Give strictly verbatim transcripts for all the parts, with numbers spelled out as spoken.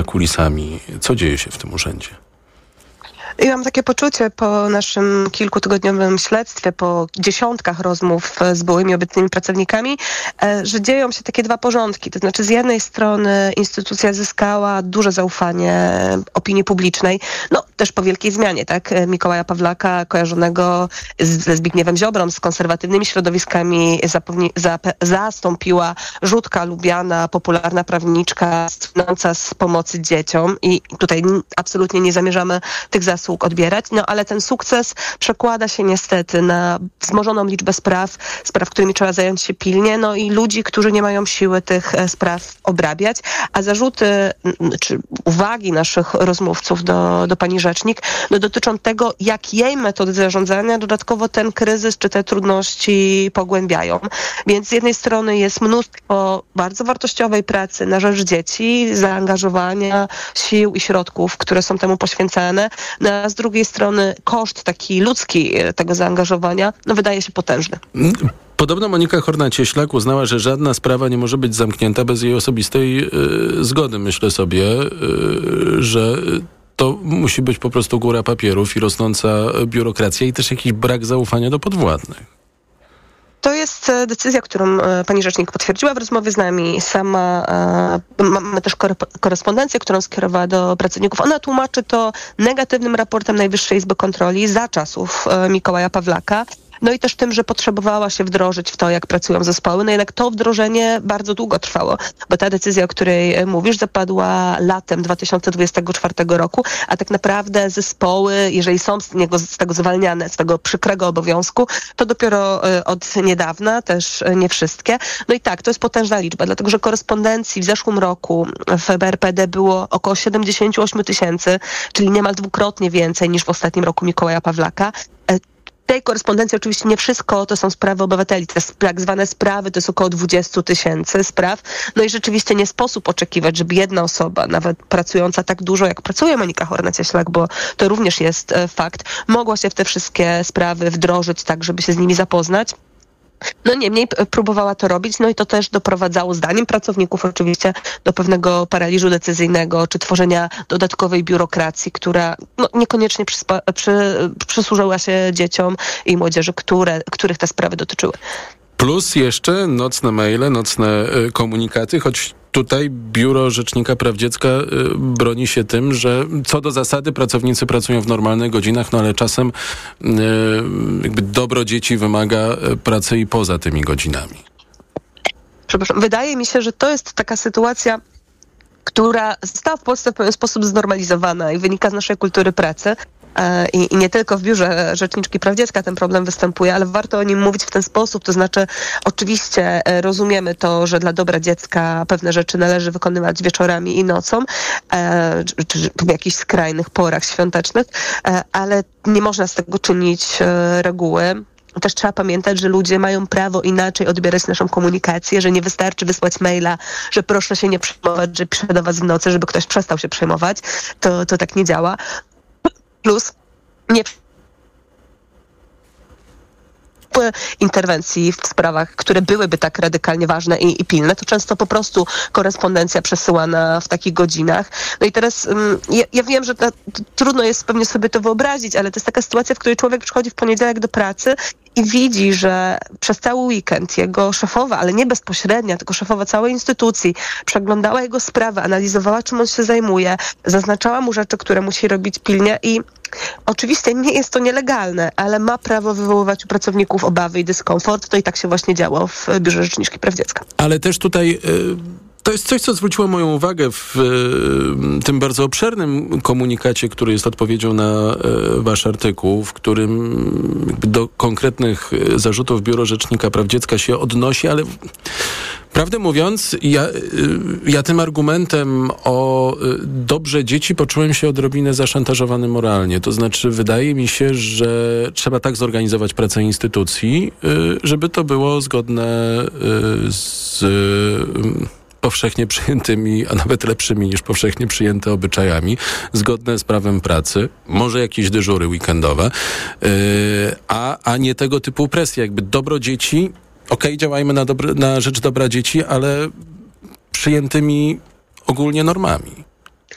kulisami. Co dzieje się w tym urzędzie? I mam takie poczucie po naszym kilkutygodniowym śledztwie, po dziesiątkach rozmów z byłymi obecnymi pracownikami, że dzieją się takie dwa porządki. To znaczy z jednej strony instytucja zyskała duże zaufanie opinii publicznej, no też po wielkiej zmianie, tak? Mikołaja Pawlaka, kojarzonego ze Zbigniewem Ziobrą, z konserwatywnymi środowiskami, zapewni, zap, zastąpiła Rzutka lubiana, popularna prawniczka, słynąca z pomocy dzieciom i tutaj absolutnie nie zamierzamy tych zasług odbierać, no ale ten sukces przekłada się niestety na wzmożoną liczbę spraw, spraw, którymi trzeba zająć się pilnie, no i ludzi, którzy nie mają siły tych spraw obrabiać, a zarzuty czy uwagi naszych rozmówców do, do pani rzecznik no, dotyczą tego, jak jej metody zarządzania dodatkowo ten kryzys czy te trudności pogłębiają. Więc z jednej strony jest mnóstwo bardzo wartościowej pracy na rzecz dzieci, zaangażowania sił i środków, które są temu poświęcane, no, a z drugiej strony koszt taki ludzki tego zaangażowania no, wydaje się potężny. Podobno Monika Horna-Cieślak uznała, że żadna sprawa nie może być zamknięta bez jej osobistej y, zgody. Myślę sobie, y, że to musi być po prostu góra papierów i rosnąca biurokracja i też jakiś brak zaufania do podwładnych. To jest decyzja, którą pani rzecznik potwierdziła w rozmowie z nami. Sama e, mamy też korespondencję, którą skierowała do pracowników. Ona tłumaczy to negatywnym raportem Najwyższej Izby Kontroli za czasów e, Mikołaja Pawlaka. No i też tym, że potrzebowała się wdrożyć w to, jak pracują zespoły. No jednak to wdrożenie bardzo długo trwało, bo ta decyzja, o której mówisz, zapadła latem dwa tysiące dwudziestego czwartego roku, a tak naprawdę zespoły, jeżeli są z, niego, z tego zwalniane, z tego przykrego obowiązku, to dopiero od niedawna, też nie wszystkie. No i tak, to jest potężna liczba, dlatego że korespondencji w zeszłym roku w B R P D było około siedemdziesiąt osiem tysięcy, czyli niemal dwukrotnie więcej niż w ostatnim roku Mikołaja Pawlaka. Tej korespondencji oczywiście nie wszystko to są sprawy obywateli. Te tak zwane sprawy to jest około dwadzieścia tysięcy spraw. No i rzeczywiście nie sposób oczekiwać, żeby jedna osoba, nawet pracująca tak dużo, jak pracuje Monika Horna-Cieślak, bo to również jest e, fakt, mogła się w te wszystkie sprawy wdrożyć tak, żeby się z nimi zapoznać. No niemniej próbowała to robić, no i to też doprowadzało, zdaniem pracowników oczywiście, do pewnego paraliżu decyzyjnego, czy tworzenia dodatkowej biurokracji, która no, niekoniecznie przyspa- przy, przysłużyła się dzieciom i młodzieży, które, których te sprawy dotyczyły. Plus jeszcze nocne maile, nocne y, komunikaty, choć tutaj Biuro Rzecznika Praw Dziecka y, broni się tym, że co do zasady pracownicy pracują w normalnych godzinach, no ale czasem y, jakby dobro dzieci wymaga pracy i poza tymi godzinami. Przepraszam, wydaje mi się, że to jest taka sytuacja, która została w Polsce w pewien sposób znormalizowana i wynika z naszej kultury pracy. I, I nie tylko w Biurze Rzeczniczki Praw Dziecka ten problem występuje, ale warto o nim mówić w ten sposób, to znaczy oczywiście rozumiemy to, że dla dobra dziecka pewne rzeczy należy wykonywać wieczorami i nocą, e, czy, czy w jakichś skrajnych porach świątecznych, e, ale nie można z tego czynić e, reguły. Też trzeba pamiętać, że ludzie mają prawo inaczej odbierać naszą komunikację, że nie wystarczy wysłać maila, że proszę się nie przejmować, że piszę do was w nocy, żeby ktoś przestał się przejmować. To, to tak nie działa. Plus nie interwencji w sprawach, które byłyby tak radykalnie ważne i, i pilne, to często po prostu korespondencja przesyłana w takich godzinach. No i teraz um, ja, ja wiem, że ta, to, trudno jest pewnie sobie to wyobrazić, ale to jest taka sytuacja, w której człowiek przychodzi w poniedziałek do pracy i widzi, że przez cały weekend jego szefowa, ale nie bezpośrednia, tylko szefowa całej instytucji, przeglądała jego sprawy, analizowała, czym on się zajmuje, zaznaczała mu rzeczy, które musi robić pilnie i oczywiście nie jest to nielegalne, ale ma prawo wywoływać u pracowników obawy i dyskomfort. To i tak się właśnie działo w Biurze Rzeczniczki Praw Dziecka. Ale też tutaj... Y- To jest coś, co zwróciło moją uwagę w y, tym bardzo obszernym komunikacie, który jest odpowiedzią na y, wasz artykuł, w którym jakby do konkretnych zarzutów Biuro Rzecznika Praw Dziecka się odnosi, ale prawdę mówiąc, ja, y, ja tym argumentem o y, dobrze dzieci poczułem się odrobinę zaszantażowany moralnie. To znaczy, wydaje mi się, że trzeba tak zorganizować pracę instytucji, y, żeby to było zgodne y, z... Y, powszechnie przyjętymi, a nawet lepszymi niż powszechnie przyjęte obyczajami, zgodne z prawem pracy, może jakieś dyżury weekendowe, yy, a, a nie tego typu presja. Jakby dobro dzieci, okej, działajmy na, dobre, na rzecz dobra dzieci, ale przyjętymi ogólnie normami.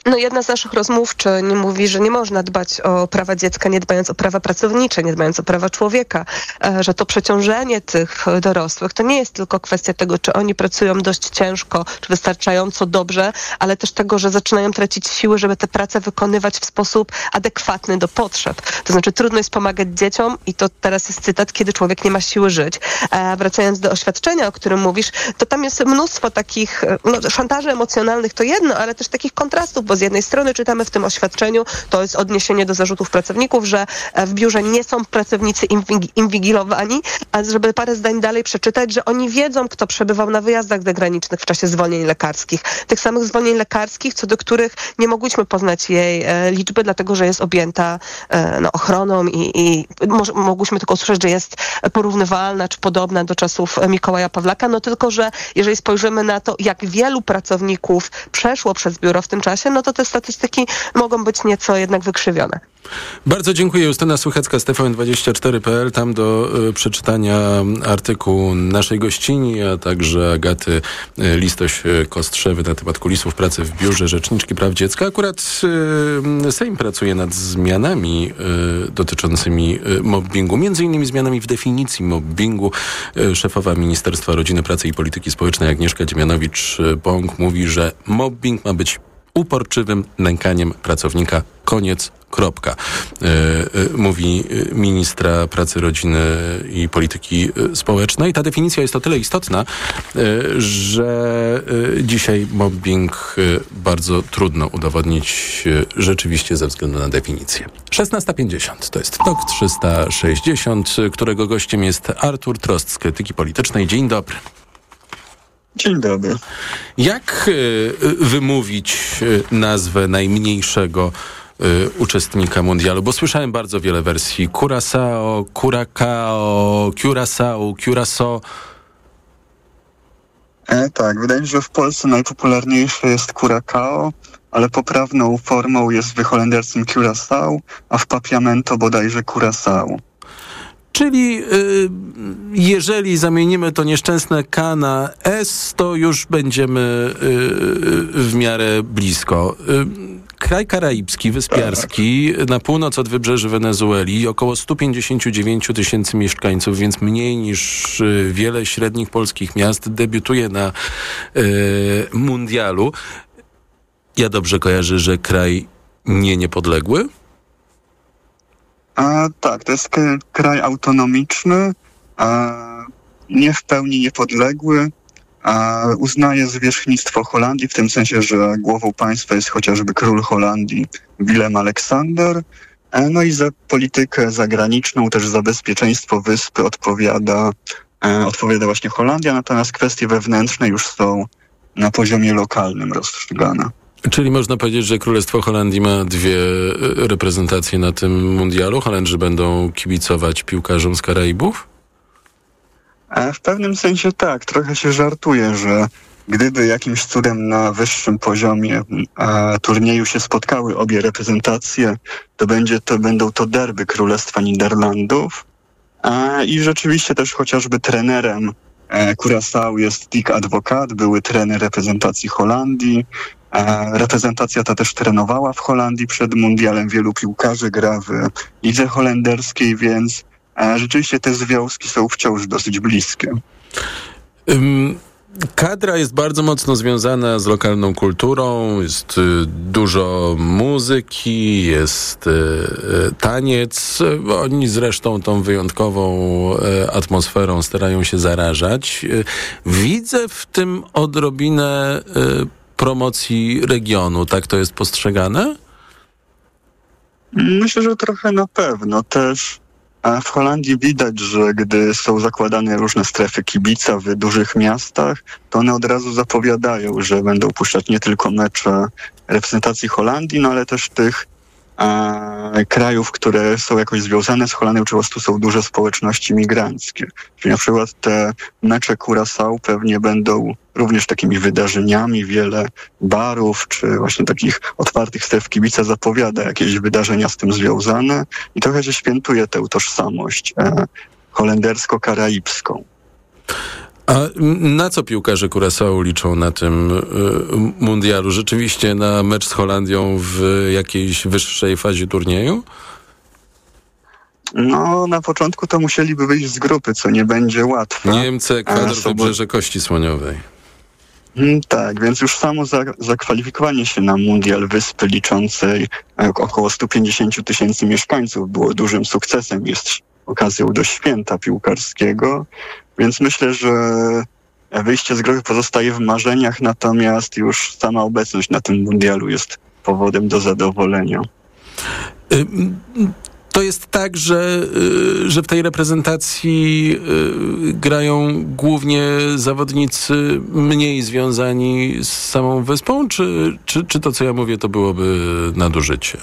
No jedna z naszych rozmówczyń mówi, że nie można dbać o prawa dziecka, nie dbając o prawa pracownicze, nie dbając o prawa człowieka, że to przeciążenie tych dorosłych to nie jest tylko kwestia tego, czy oni pracują dość ciężko, czy wystarczająco dobrze, ale też tego, że zaczynają tracić siły, żeby tę pracę wykonywać w sposób adekwatny do potrzeb. To znaczy trudno jest pomagać dzieciom i to teraz jest cytat, kiedy człowiek nie ma siły żyć. A wracając do oświadczenia, o którym mówisz, to tam jest mnóstwo takich, no, szantaży emocjonalnych to jedno, ale też takich kontrastów, bo z jednej strony czytamy w tym oświadczeniu, to jest odniesienie do zarzutów pracowników, że w biurze nie są pracownicy inwigilowani, a żeby parę zdań dalej przeczytać, że oni wiedzą, kto przebywał na wyjazdach zagranicznych w czasie zwolnień lekarskich. Tych samych zwolnień lekarskich, co do których nie mogłyśmy poznać jej e, liczby, dlatego że jest objęta e, no, ochroną i, i może, mogłyśmy tylko usłyszeć, że jest porównywalna czy podobna do czasów Mikołaja Pawlaka, no tylko, że jeżeli spojrzymy na to, jak wielu pracowników przeszło przez biuro w tym czasie, no to te statystyki mogą być nieco jednak wykrzywione. Bardzo dziękuję. Justyna Suchecka z T V N dwadzieścia cztery kropka p l. Tam do y, przeczytania artykułu naszej gościni, a także Agaty y, Listoś-Kostrzewy na temat kulisów pracy w biurze Rzeczniczki Praw Dziecka. Akurat y, Sejm pracuje nad zmianami y, dotyczącymi y, mobbingu, między innymi zmianami w definicji mobbingu. Y, szefowa Ministerstwa Rodziny, Pracy i Polityki Społecznej Agnieszka Dziemianowicz-Bąk mówi, że mobbing ma być uporczywym nękaniem pracownika. Koniec. Kropka. Yy, yy, mówi ministra pracy, rodziny i polityki społecznej. Ta definicja jest o tyle istotna, yy, że yy, dzisiaj mobbing yy, bardzo trudno udowodnić yy, rzeczywiście ze względu na definicję. szesnasta pięćdziesiąt to jest T O K trzysta sześćdziesiąt, którego gościem jest Artur Trost z Krytyki Politycznej. Dzień dobry. Dzień dobry. Jak yy, wymówić yy, nazwę najmniejszego Y, uczestnika mundialu, bo słyszałem bardzo wiele wersji. Curaçao, Curacao, Curaçao, Curaçao. E, tak, wydaje mi się, że w Polsce najpopularniejsze jest Curacao, ale poprawną formą jest w holenderskim Curaçao, a w Papiamento bodajże Curaçao. Czyli y, jeżeli zamienimy to nieszczęsne K na S, to już będziemy y, w miarę blisko. Y, Kraj karaibski, wyspiarski, na północ od wybrzeży Wenezueli, około sto pięćdziesiąt dziewięć tysięcy mieszkańców, więc mniej niż y, wiele średnich polskich miast, debiutuje na y, mundialu. Ja dobrze kojarzę, że kraj nie niepodległy? A, tak, to jest k- kraj autonomiczny, a, nie w pełni niepodległy, a uznaje zwierzchnictwo Holandii, w tym sensie, że głową państwa jest chociażby król Holandii Willem-Aleksander. No i za politykę zagraniczną, też za bezpieczeństwo wyspy odpowiada, e, odpowiada właśnie Holandia, natomiast kwestie wewnętrzne już są na poziomie lokalnym rozstrzygane. Czyli można powiedzieć, że Królestwo Holandii ma dwie reprezentacje na tym mundialu? Holendrzy będą kibicować piłkarzom z Karaibów? W pewnym sensie tak. Trochę się żartuje, że gdyby jakimś cudem na wyższym poziomie a, turnieju się spotkały obie reprezentacje, to, będzie to będą to derby Królestwa Niderlandów. A, I rzeczywiście też chociażby trenerem e, Curaçao jest Dick Advocaat, były trener reprezentacji Holandii. E, reprezentacja ta też trenowała w Holandii przed mundialem. Wielu piłkarzy gra w lidze holenderskiej, więc e, rzeczywiście te związki są wciąż dosyć bliskie. Um. Kadra jest bardzo mocno związana z lokalną kulturą, jest y, dużo muzyki, jest y, y, taniec. Oni zresztą tą wyjątkową y, atmosferą starają się zarażać. Y, widzę w tym odrobinę y, promocji regionu. Tak to jest postrzegane? Myślę, że trochę na pewno. Też w Holandii widać, że gdy są zakładane różne strefy kibica w dużych miastach, to one od razu zapowiadają, że będą puszczać nie tylko mecze reprezentacji Holandii, no ale też tych e, krajów, które są jakoś związane z Holandią, czy po prostu są duże społeczności migranckie. Czyli na przykład te mecze Curaçao pewnie będą również takimi wydarzeniami, wiele barów, czy właśnie takich otwartych stref kibica zapowiada jakieś wydarzenia z tym związane i trochę się świętuje tę tożsamość e, holendersko-karaibską. A na co piłkarze Curaçao liczą na tym y, mundialu? Rzeczywiście na mecz z Holandią w jakiejś wyższej fazie turnieju? No, na początku to musieliby wyjść z grupy, co nie będzie łatwe. Niemcy, Ekwador, Wybrzeże Kości Słoniowej. Mm, tak, więc już samo za, zakwalifikowanie się na mundial wyspy liczącej około sto pięćdziesiąt tysięcy mieszkańców było dużym sukcesem. Jest okazją do święta piłkarskiego, więc myślę, że wyjście z grupy pozostaje w marzeniach, natomiast już sama obecność na tym mundialu jest powodem do zadowolenia. Y- To jest tak, że, że w tej reprezentacji grają głównie zawodnicy mniej związani z samą wyspą, czy, czy, czy to, co ja mówię, to byłoby nadużycie?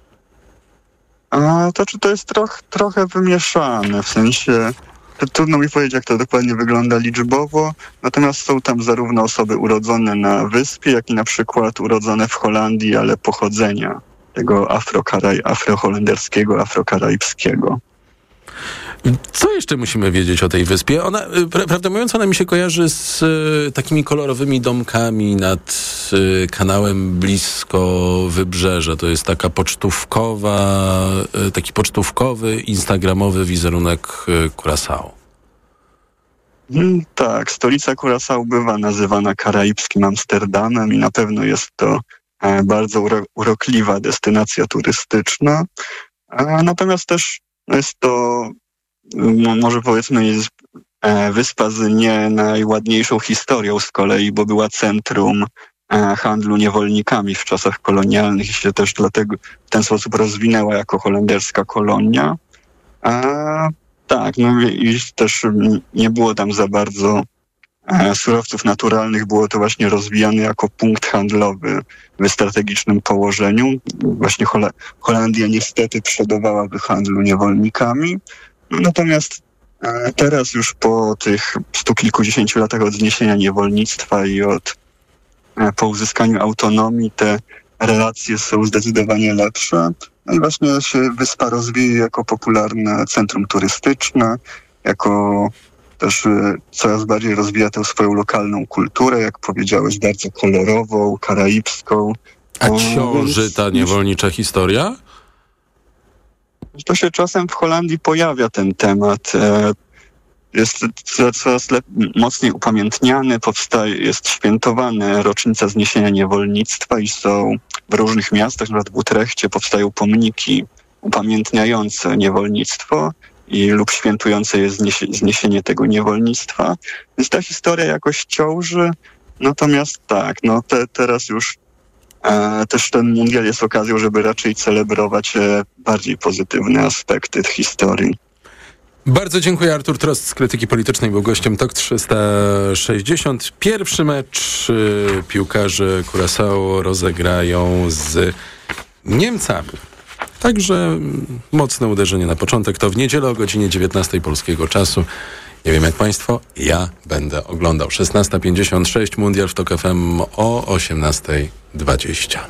A to czy to jest troch, trochę wymieszane, w sensie trudno mi powiedzieć, jak to dokładnie wygląda liczbowo, natomiast są tam zarówno osoby urodzone na wyspie, jak i na przykład urodzone w Holandii, ale pochodzenia tego afro-karaj- afroholenderskiego, afrokaraibskiego. Co jeszcze musimy wiedzieć o tej wyspie? Ona, pra- prawdę mówiąc, ona mi się kojarzy z y, takimi kolorowymi domkami nad y, kanałem blisko Wybrzeża. To jest taka pocztówkowa, y, taki pocztówkowy, instagramowy wizerunek y, Curaçao. Hmm, tak, stolica Curaçao bywa nazywana karaibskim Amsterdamem i na pewno jest to e, bardzo uro- urokliwa destynacja turystyczna. E, natomiast też jest to, m- może powiedzmy, jest e, wyspa z nie najładniejszą historią z kolei, bo była centrum e, handlu niewolnikami w czasach kolonialnych i się też dlatego w ten sposób rozwinęła jako holenderska kolonia. E, tak, no i też nie było tam za bardzo e, surowców naturalnych, było to właśnie rozwijane jako punkt handlowy w strategicznym położeniu. Właśnie Hol- Holandia niestety przodowała w handlu niewolnikami. Natomiast e, teraz już po tych stu kilkudziesięciu latach od zniesienia niewolnictwa i od e, po uzyskaniu autonomii te relacje są zdecydowanie lepsze. No i właśnie się wyspa rozwija jako popularne centrum turystyczne, jako też e, coraz bardziej rozwija tę swoją lokalną kulturę, jak powiedziałeś, bardzo kolorową, karaibską. A O, ciąży więc ta niewolnicza historia? To się czasem w Holandii pojawia ten temat. E, Jest coraz lep- mocniej upamiętniany, powstaje, jest świętowane rocznica zniesienia niewolnictwa i są w różnych miastach, na przykład w Utrechcie, powstają pomniki upamiętniające niewolnictwo i lub świętujące je zniesie- zniesienie tego niewolnictwa. Więc ta historia jakoś ciąży, natomiast tak, no te, teraz już e, też ten mundial jest okazją, żeby raczej celebrować e, bardziej pozytywne aspekty historii. Bardzo dziękuję. Artur Trost z Krytyki Politycznej był gościem Tok trzysta sześćdziesiąt. Pierwszy mecz y, piłkarze Curaçao rozegrają z Niemcami. Także mocne uderzenie na początek. To w niedzielę o godzinie dziewiętnastej polskiego czasu. Nie wiem jak państwo, ja będę oglądał. szesnasta pięćdziesiąt sześć, Mundial w Tok F M o osiemnasta dwadzieścia.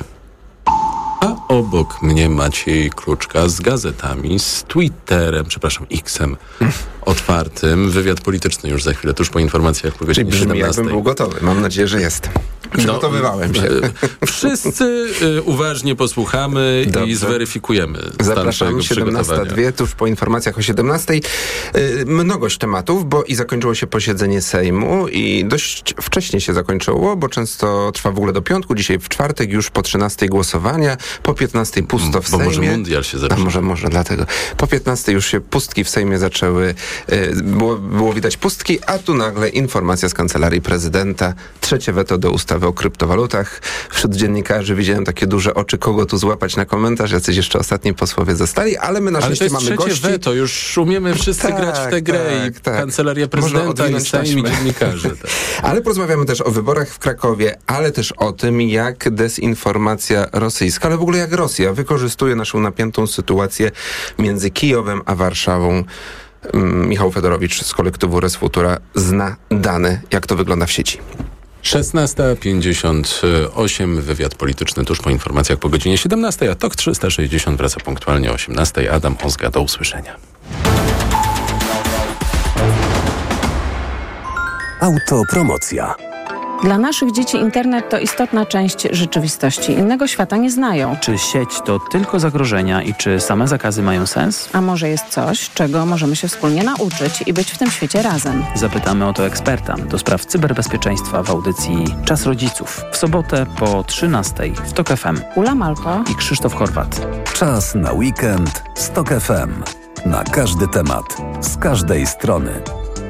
A obok mnie Maciej Kluczka z gazetami, z Twitterem, przepraszam, X-em otwartym. Wywiad polityczny już za chwilę, tuż po informacjach po godzinie siedemnastej. siedemnastej. Jakbym był gotowy. Mam nadzieję, że jestem. Przygotowywałem się. No, wszyscy y, uważnie posłuchamy Dobrze. i zweryfikujemy stan Zapraszam, siedemnasta dwie, tuż po informacjach o siedemnastej. Y, mnogość tematów, bo i zakończyło się posiedzenie Sejmu i dość wcześnie się zakończyło, bo często trwa w ogóle do piątku. Dzisiaj w czwartek już po trzynastej głosowania, po piętnastej pusto w bo Sejmie. Bo może mundial się zaczyna. A może, może dlatego. Po piętnastej już się pustki w Sejmie zaczęły, y, było, było widać pustki, a tu nagle informacja z Kancelarii Prezydenta. Trzecie weto do ustawy o kryptowalutach. Wśród dziennikarzy widziałem takie duże oczy, kogo tu złapać na komentarz. Jacyś jeszcze ostatni posłowie zostali, ale my na szczęście mamy gości. Ale to jest trzecie weto, już umiemy wszyscy tak, grać w tę grę tak, i tak. Kancelaria Prezydenta i Sejm i dziennikarze. Tak. Ale porozmawiamy też o wyborach w Krakowie, ale też o tym, jak dezinformacja rosyjska, ale w ogóle jak Rosja wykorzystuje naszą napiętą sytuację między Kijowem a Warszawą. Michał Fedorowicz z kolektywu Res Futura zna dane, jak to wygląda w sieci. szesnasta pięćdziesiąt osiem, wywiad polityczny tuż po informacjach po godzinie siedemnastej, a Tok trzysta sześćdziesiąt wraca punktualnie o osiemnastej. Adam Ozga, do usłyszenia. Autopromocja. Dla naszych dzieci internet to istotna część rzeczywistości. Innego świata nie znają. Czy sieć to tylko zagrożenia i czy same zakazy mają sens? A może jest coś, czego możemy się wspólnie nauczyć i być w tym świecie razem? Zapytamy o to eksperta do spraw cyberbezpieczeństwa w audycji Czas Rodziców. W sobotę po trzynastej w TOK F M. Ula Malko i Krzysztof Chorwat. Czas na weekend z TOK F M. Na każdy temat, z każdej strony.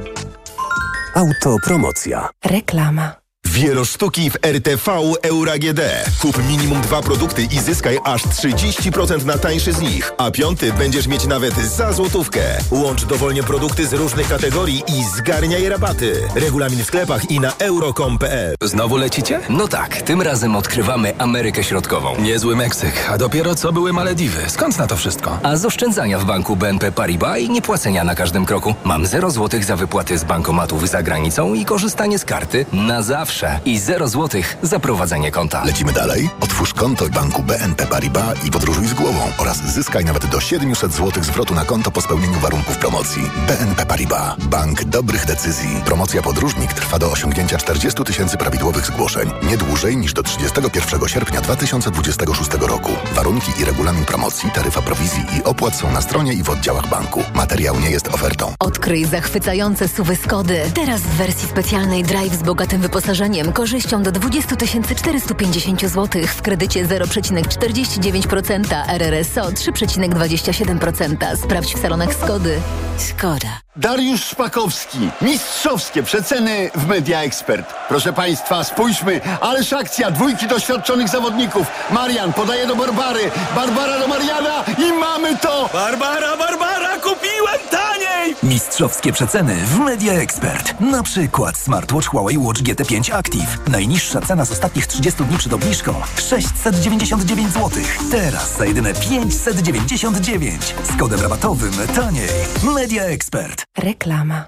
Autopromocja. Reklama. Wielosztuki w R T V Euro A G D. Kup minimum dwa produkty i zyskaj aż trzydzieści procent na tańszy z nich, a piąty będziesz mieć nawet za złotówkę. Łącz dowolnie produkty z różnych kategorii i zgarniaj rabaty. Regulamin w sklepach i na euro kropka com kropka p l. Znowu lecicie? No tak, tym razem odkrywamy Amerykę Środkową. Niezły Meksyk, a dopiero co były Malediwy. Skąd na to wszystko? A z oszczędzania w banku B N P Paribas i niepłacenia na każdym kroku. Mam zero złotych za wypłaty z bankomatów za granicą i korzystanie z karty na zawsze. I zero złotych za prowadzenie konta. Lecimy dalej? Otwórz konto w banku B N P Paribas i podróżuj z głową oraz zyskaj nawet do siedemset złotych zwrotu na konto po spełnieniu warunków promocji. B N P Paribas. Bank dobrych decyzji. Promocja podróżnik trwa do osiągnięcia czterdzieści tysięcy prawidłowych zgłoszeń. Nie dłużej niż do trzydziestego pierwszego sierpnia dwa tysiące dwudziestego szóstego roku. Warunki i regulamin promocji, taryfa prowizji i opłat są na stronie i w oddziałach banku. Materiał nie jest ofertą. Odkryj zachwycające suwy Skody. Teraz w wersji specjalnej Drive z bogatym wyposażeniem. Korzyścią do dwadzieścia tysięcy czterysta pięćdziesiąt złotych w kredycie zero przecinek czterdzieści dziewięć procent, R R S O trzy przecinek dwadzieścia siedem procent. Sprawdź w salonach Skody. Skoda. Dariusz Szpakowski. Mistrzowskie przeceny w Media Expert. Proszę Państwa, spójrzmy, ależ akcja dwójki doświadczonych zawodników. Marian podaje do Barbary, Barbara do Mariana i mamy to! Barbara, Barbara, kupiłem taniej! Mistrzowskie przeceny w Media Expert. Na przykład smartwatch Huawei Watch G T pięć Active. Najniższa cena z ostatnich trzydziestu dni przed obniżką sześćset dziewięćdziesiąt dziewięć złotych. Teraz za jedyne pięćset dziewięćdziesiąt dziewięć. Z kodem rabatowym taniej. Media Expert. Reklama.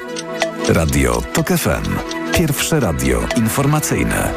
Radio TOK F M. Pierwsze radio informacyjne.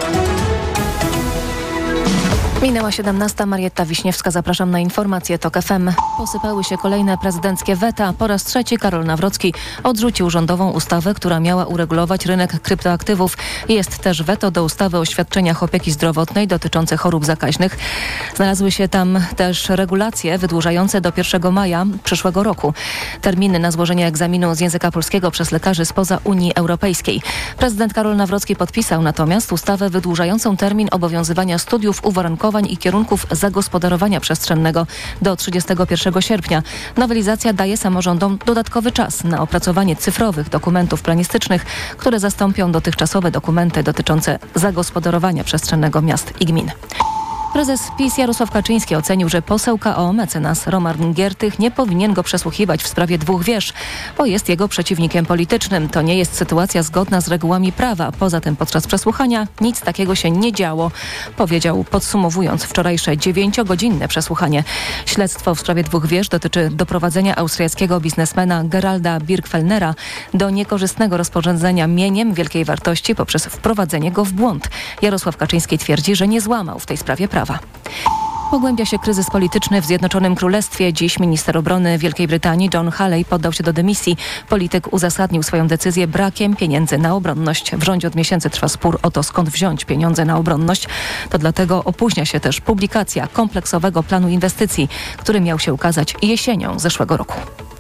Minęła siedemnasta. Marietta Wiśniewska. Zapraszam na informacje TOK F M. Posypały się kolejne prezydenckie weta. Po raz trzeci Karol Nawrocki odrzucił rządową ustawę, która miała uregulować rynek kryptoaktywów. Jest też weto do ustawy o świadczeniach opieki zdrowotnej dotyczące chorób zakaźnych. Znalazły się tam też regulacje wydłużające do pierwszego maja przyszłego roku terminy na złożenie egzaminu z języka polskiego przez lekarzy spoza Unii Europejskiej. Prezydent Karol Nawrocki podpisał natomiast ustawę wydłużającą termin obowiązywania studiów uwarunkowań i kierunków zagospodarowania przestrzennego do trzydziestego pierwszego sierpnia. Nowelizacja daje samorządom dodatkowy czas na opracowanie cyfrowych dokumentów planistycznych, które zastąpią dotychczasowe dokumenty dotyczące zagospodarowania przestrzennego miast i gmin. Prezes PiS Jarosław Kaczyński ocenił, że poseł K O mecenas Roman Giertych nie powinien go przesłuchiwać w sprawie dwóch wież, bo jest jego przeciwnikiem politycznym. To nie jest sytuacja zgodna z regułami prawa. Poza tym podczas przesłuchania nic takiego się nie działo, powiedział, podsumowując wczorajsze dziewięciogodzinne przesłuchanie. Śledztwo w sprawie dwóch wież dotyczy doprowadzenia austriackiego biznesmena Geralda Birgfellnera do niekorzystnego rozporządzenia mieniem wielkiej wartości poprzez wprowadzenie go w błąd. Jarosław Kaczyński twierdzi, że nie złamał w tej sprawie prawa. Pogłębia się kryzys polityczny w Zjednoczonym Królestwie. Dziś minister obrony Wielkiej Brytanii John Halley poddał się do dymisji. Polityk uzasadnił swoją decyzję brakiem pieniędzy na obronność. W rządzie od miesięcy trwa spór o to, skąd wziąć pieniądze na obronność. To dlatego opóźnia się też publikacja kompleksowego planu inwestycji, który miał się ukazać jesienią zeszłego roku.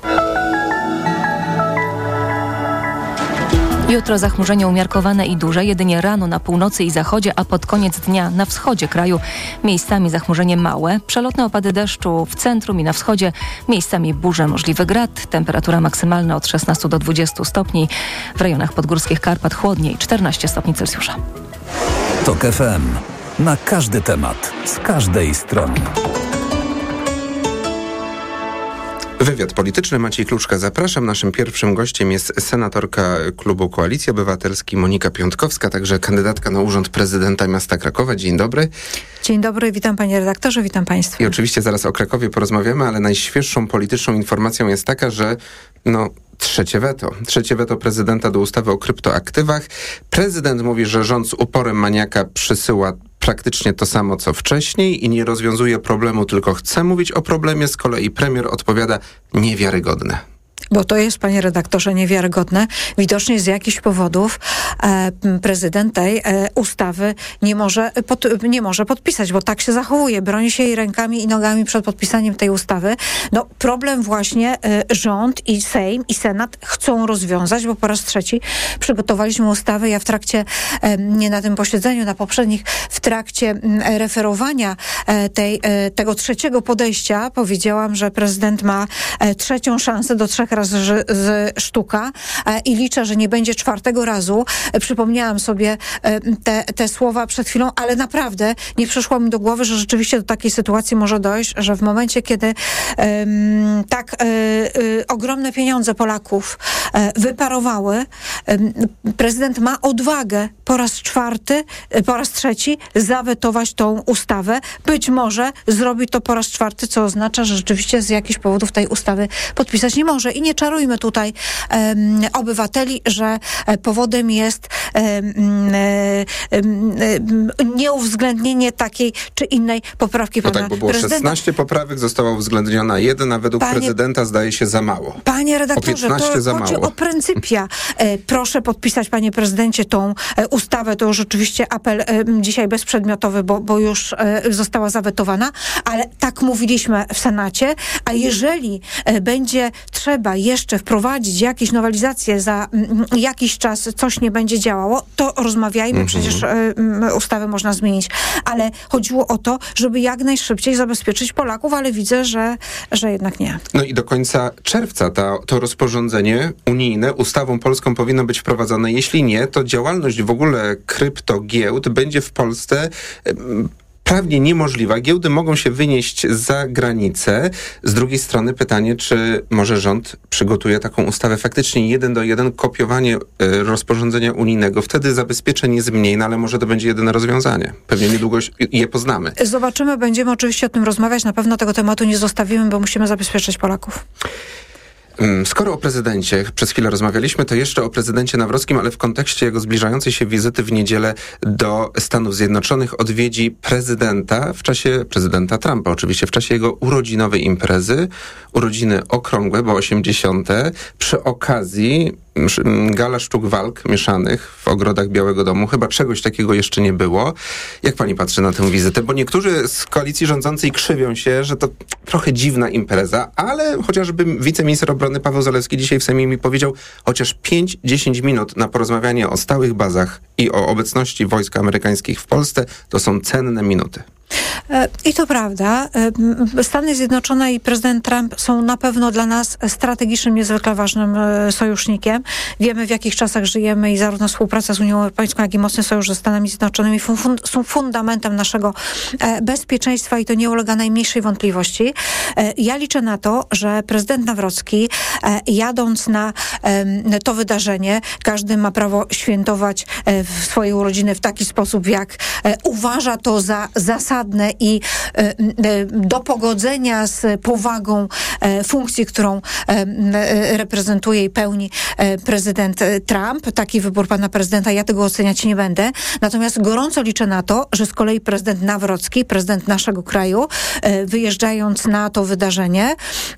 Jutro zachmurzenie umiarkowane i duże, jedynie rano na północy i zachodzie, a pod koniec dnia na wschodzie kraju. Miejscami zachmurzenie małe, przelotne opady deszczu w centrum i na wschodzie, miejscami burze, możliwy grad, temperatura maksymalna od szesnastu do dwudziestu stopni, w rejonach podgórskich Karpat chłodniej, czternaście stopni Celsjusza. TOK F M. Na każdy temat, z każdej strony. Wywiad polityczny. Maciej Kluczka, zapraszam. Naszym pierwszym gościem jest senatorka klubu Koalicji Obywatelskiej Monika Piątkowska, także kandydatka na urząd prezydenta miasta Krakowa. Dzień dobry. Dzień dobry, witam panie redaktorze, witam państwa. I oczywiście zaraz o Krakowie porozmawiamy, ale najświeższą polityczną informacją jest taka, że no... Trzecie weto. Trzecie weto prezydenta do ustawy o kryptoaktywach. Prezydent mówi, że rząd z uporem maniaka przysyła praktycznie to samo, co wcześniej i nie rozwiązuje problemu, tylko chce mówić o problemie. Z kolei premier odpowiada: niewiarygodne. Bo to jest, panie redaktorze, niewiarygodne. Widocznie z jakichś powodów e, prezydent tej e, ustawy nie może, pod, nie może podpisać, bo tak się zachowuje. Broni się jej rękami i nogami przed podpisaniem tej ustawy. No problem właśnie e, rząd i Sejm i Senat chcą rozwiązać, bo po raz trzeci przygotowaliśmy ustawę. Ja w trakcie, e, nie na tym posiedzeniu, na poprzednich, w trakcie m, referowania e, tej, e, tego trzeciego podejścia powiedziałam, że prezydent ma e, trzecią szansę do trzech razy z sztuka e, i liczę, że nie będzie czwartego razu. E, przypomniałam sobie e, te, te słowa przed chwilą, ale naprawdę nie przyszło mi do głowy, że rzeczywiście do takiej sytuacji może dojść, że w momencie, kiedy e, tak e, e, ogromne pieniądze Polaków e, wyparowały, e, prezydent ma odwagę po raz czwarty, e, po raz trzeci zawetować tą ustawę. Być może zrobi to po raz czwarty, co oznacza, że rzeczywiście z jakichś powodów tej ustawy podpisać nie może. I nie czarujmy tutaj um, obywateli, że powodem jest um, um, um, nieuwzględnienie takiej czy innej poprawki no pana tak, bo było prezydenta. szesnaście poprawek, została uwzględniona jedna, według Panie, prezydenta zdaje się za mało. Panie redaktorze, to chodzi mało. o pryncypia. E, proszę podpisać, panie prezydencie, tą e, ustawę. To już rzeczywiście apel e, dzisiaj bezprzedmiotowy, bo, bo już e, została zawetowana, ale tak mówiliśmy w Senacie, a jeżeli e, będzie trzeba jeszcze wprowadzić jakieś nowelizacje za m, jakiś czas, coś nie będzie działało, to rozmawiajmy, mm-hmm. przecież e, ustawę można zmienić. Ale chodziło o to, żeby jak najszybciej zabezpieczyć Polaków, ale widzę, że, że jednak nie. No i do końca czerwca ta, to rozporządzenie unijne ustawą polską powinno być wprowadzone. Jeśli nie, to działalność w ogóle kryptogiełd będzie w Polsce prawnie niemożliwa. Giełdy mogą się wynieść za granicę. Z drugiej strony pytanie, czy może rząd przygotuje taką ustawę faktycznie jeden do jeden, kopiowanie y, rozporządzenia unijnego. Wtedy zabezpieczeń jest mniej, no ale może to będzie jedyne rozwiązanie. Pewnie niedługo je poznamy. Zobaczymy, będziemy oczywiście o tym rozmawiać. Na pewno tego tematu nie zostawimy, bo musimy zabezpieczyć Polaków. Skoro o prezydencie przez chwilę rozmawialiśmy, to jeszcze o prezydencie Nawrockim, ale w kontekście jego zbliżającej się wizyty w niedzielę do Stanów Zjednoczonych odwiedzi prezydenta w czasie, prezydenta Trumpa oczywiście, w czasie jego urodzinowej imprezy, urodziny okrągłe, bo osiemdziesiąte, przy okazji gala sztuk walk mieszanych w ogrodach Białego Domu. Chyba czegoś takiego jeszcze nie było. Jak pani patrzy na tę wizytę? Bo niektórzy z koalicji rządzącej krzywią się, że to trochę dziwna impreza, ale chociażby wiceminister obrony Paweł Zalewski dzisiaj w Sejmie mi powiedział, chociaż pięć do dziesięciu minut na porozmawianie o stałych bazach i o obecności wojsk amerykańskich w Polsce, to są cenne minuty. I to prawda. Stany Zjednoczone i prezydent Trump są na pewno dla nas strategicznym, niezwykle ważnym sojusznikiem. Wiemy, w jakich czasach żyjemy i zarówno współpraca z Unią Europejską, jak i mocny sojusz ze Stanami Zjednoczonymi są fundamentem naszego bezpieczeństwa i to nie ulega najmniejszej wątpliwości. Ja liczę na to, że prezydent Nawrocki, jadąc na to wydarzenie, każdy ma prawo świętować swoje urodziny w taki sposób, jak uważa to za zasadne i e, do pogodzenia z powagą e, funkcji, którą e, reprezentuje i pełni e, prezydent Trump. Taki wybór pana prezydenta, ja tego oceniać nie będę. Natomiast gorąco liczę na to, że z kolei prezydent Nawrocki, prezydent naszego kraju, e, wyjeżdżając na to wydarzenie,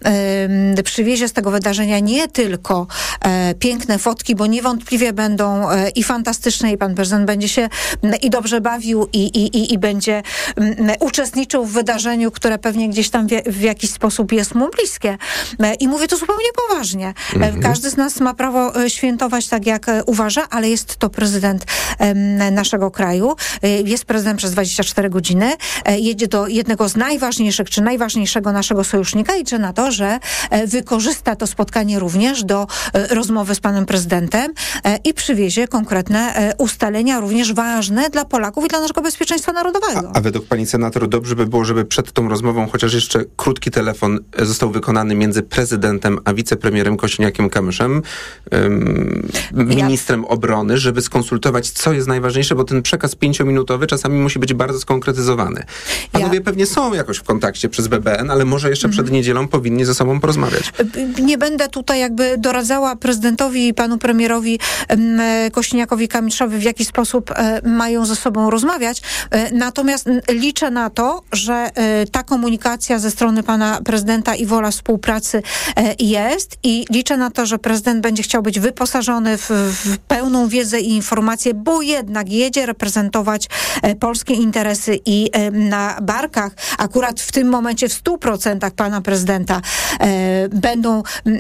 e, przywiezie z tego wydarzenia nie tylko e, piękne fotki, bo niewątpliwie będą e, i fantastyczne i pan prezydent będzie się e, i dobrze bawił i, i, i, i będzie uczestniczył w wydarzeniu, które pewnie gdzieś tam w, w jakiś sposób jest mu bliskie. I mówię to zupełnie poważnie. Mhm. Każdy z nas ma prawo świętować tak, jak uważa, ale jest to prezydent naszego kraju. Jest prezydent przez dwadzieścia cztery godziny. Jedzie do jednego z najważniejszych, czy najważniejszego naszego sojusznika i liczę na to, że wykorzysta to spotkanie również do rozmowy z panem prezydentem i przywiezie konkretne ustalenia, również ważne dla Polaków i dla naszego bezpieczeństwa narodowego. A, a według pani senator dobrze by było, żeby przed tą rozmową chociaż jeszcze krótki telefon został wykonany między prezydentem a wicepremierem Kosiniakiem-Kamyszem, ym, ministrem ja... obrony, żeby skonsultować, co jest najważniejsze, bo ten przekaz pięciominutowy czasami musi być bardzo skonkretyzowany. Panowie ja... pewnie są jakoś w kontakcie przez B B N, ale może jeszcze przed mhm. niedzielą powinni ze sobą porozmawiać. Nie będę tutaj jakby doradzała prezydentowi i panu premierowi um, Kosiniakowi-Kamyszowi, w jaki sposób um, mają ze sobą rozmawiać. Um, natomiast liczę liczę na to, że ta komunikacja ze strony pana prezydenta i wola współpracy jest i liczę na to, że prezydent będzie chciał być wyposażony w, w pełną wiedzę i informacje, bo jednak jedzie reprezentować polskie interesy i na barkach akurat w tym momencie w stu procentach pana prezydenta będą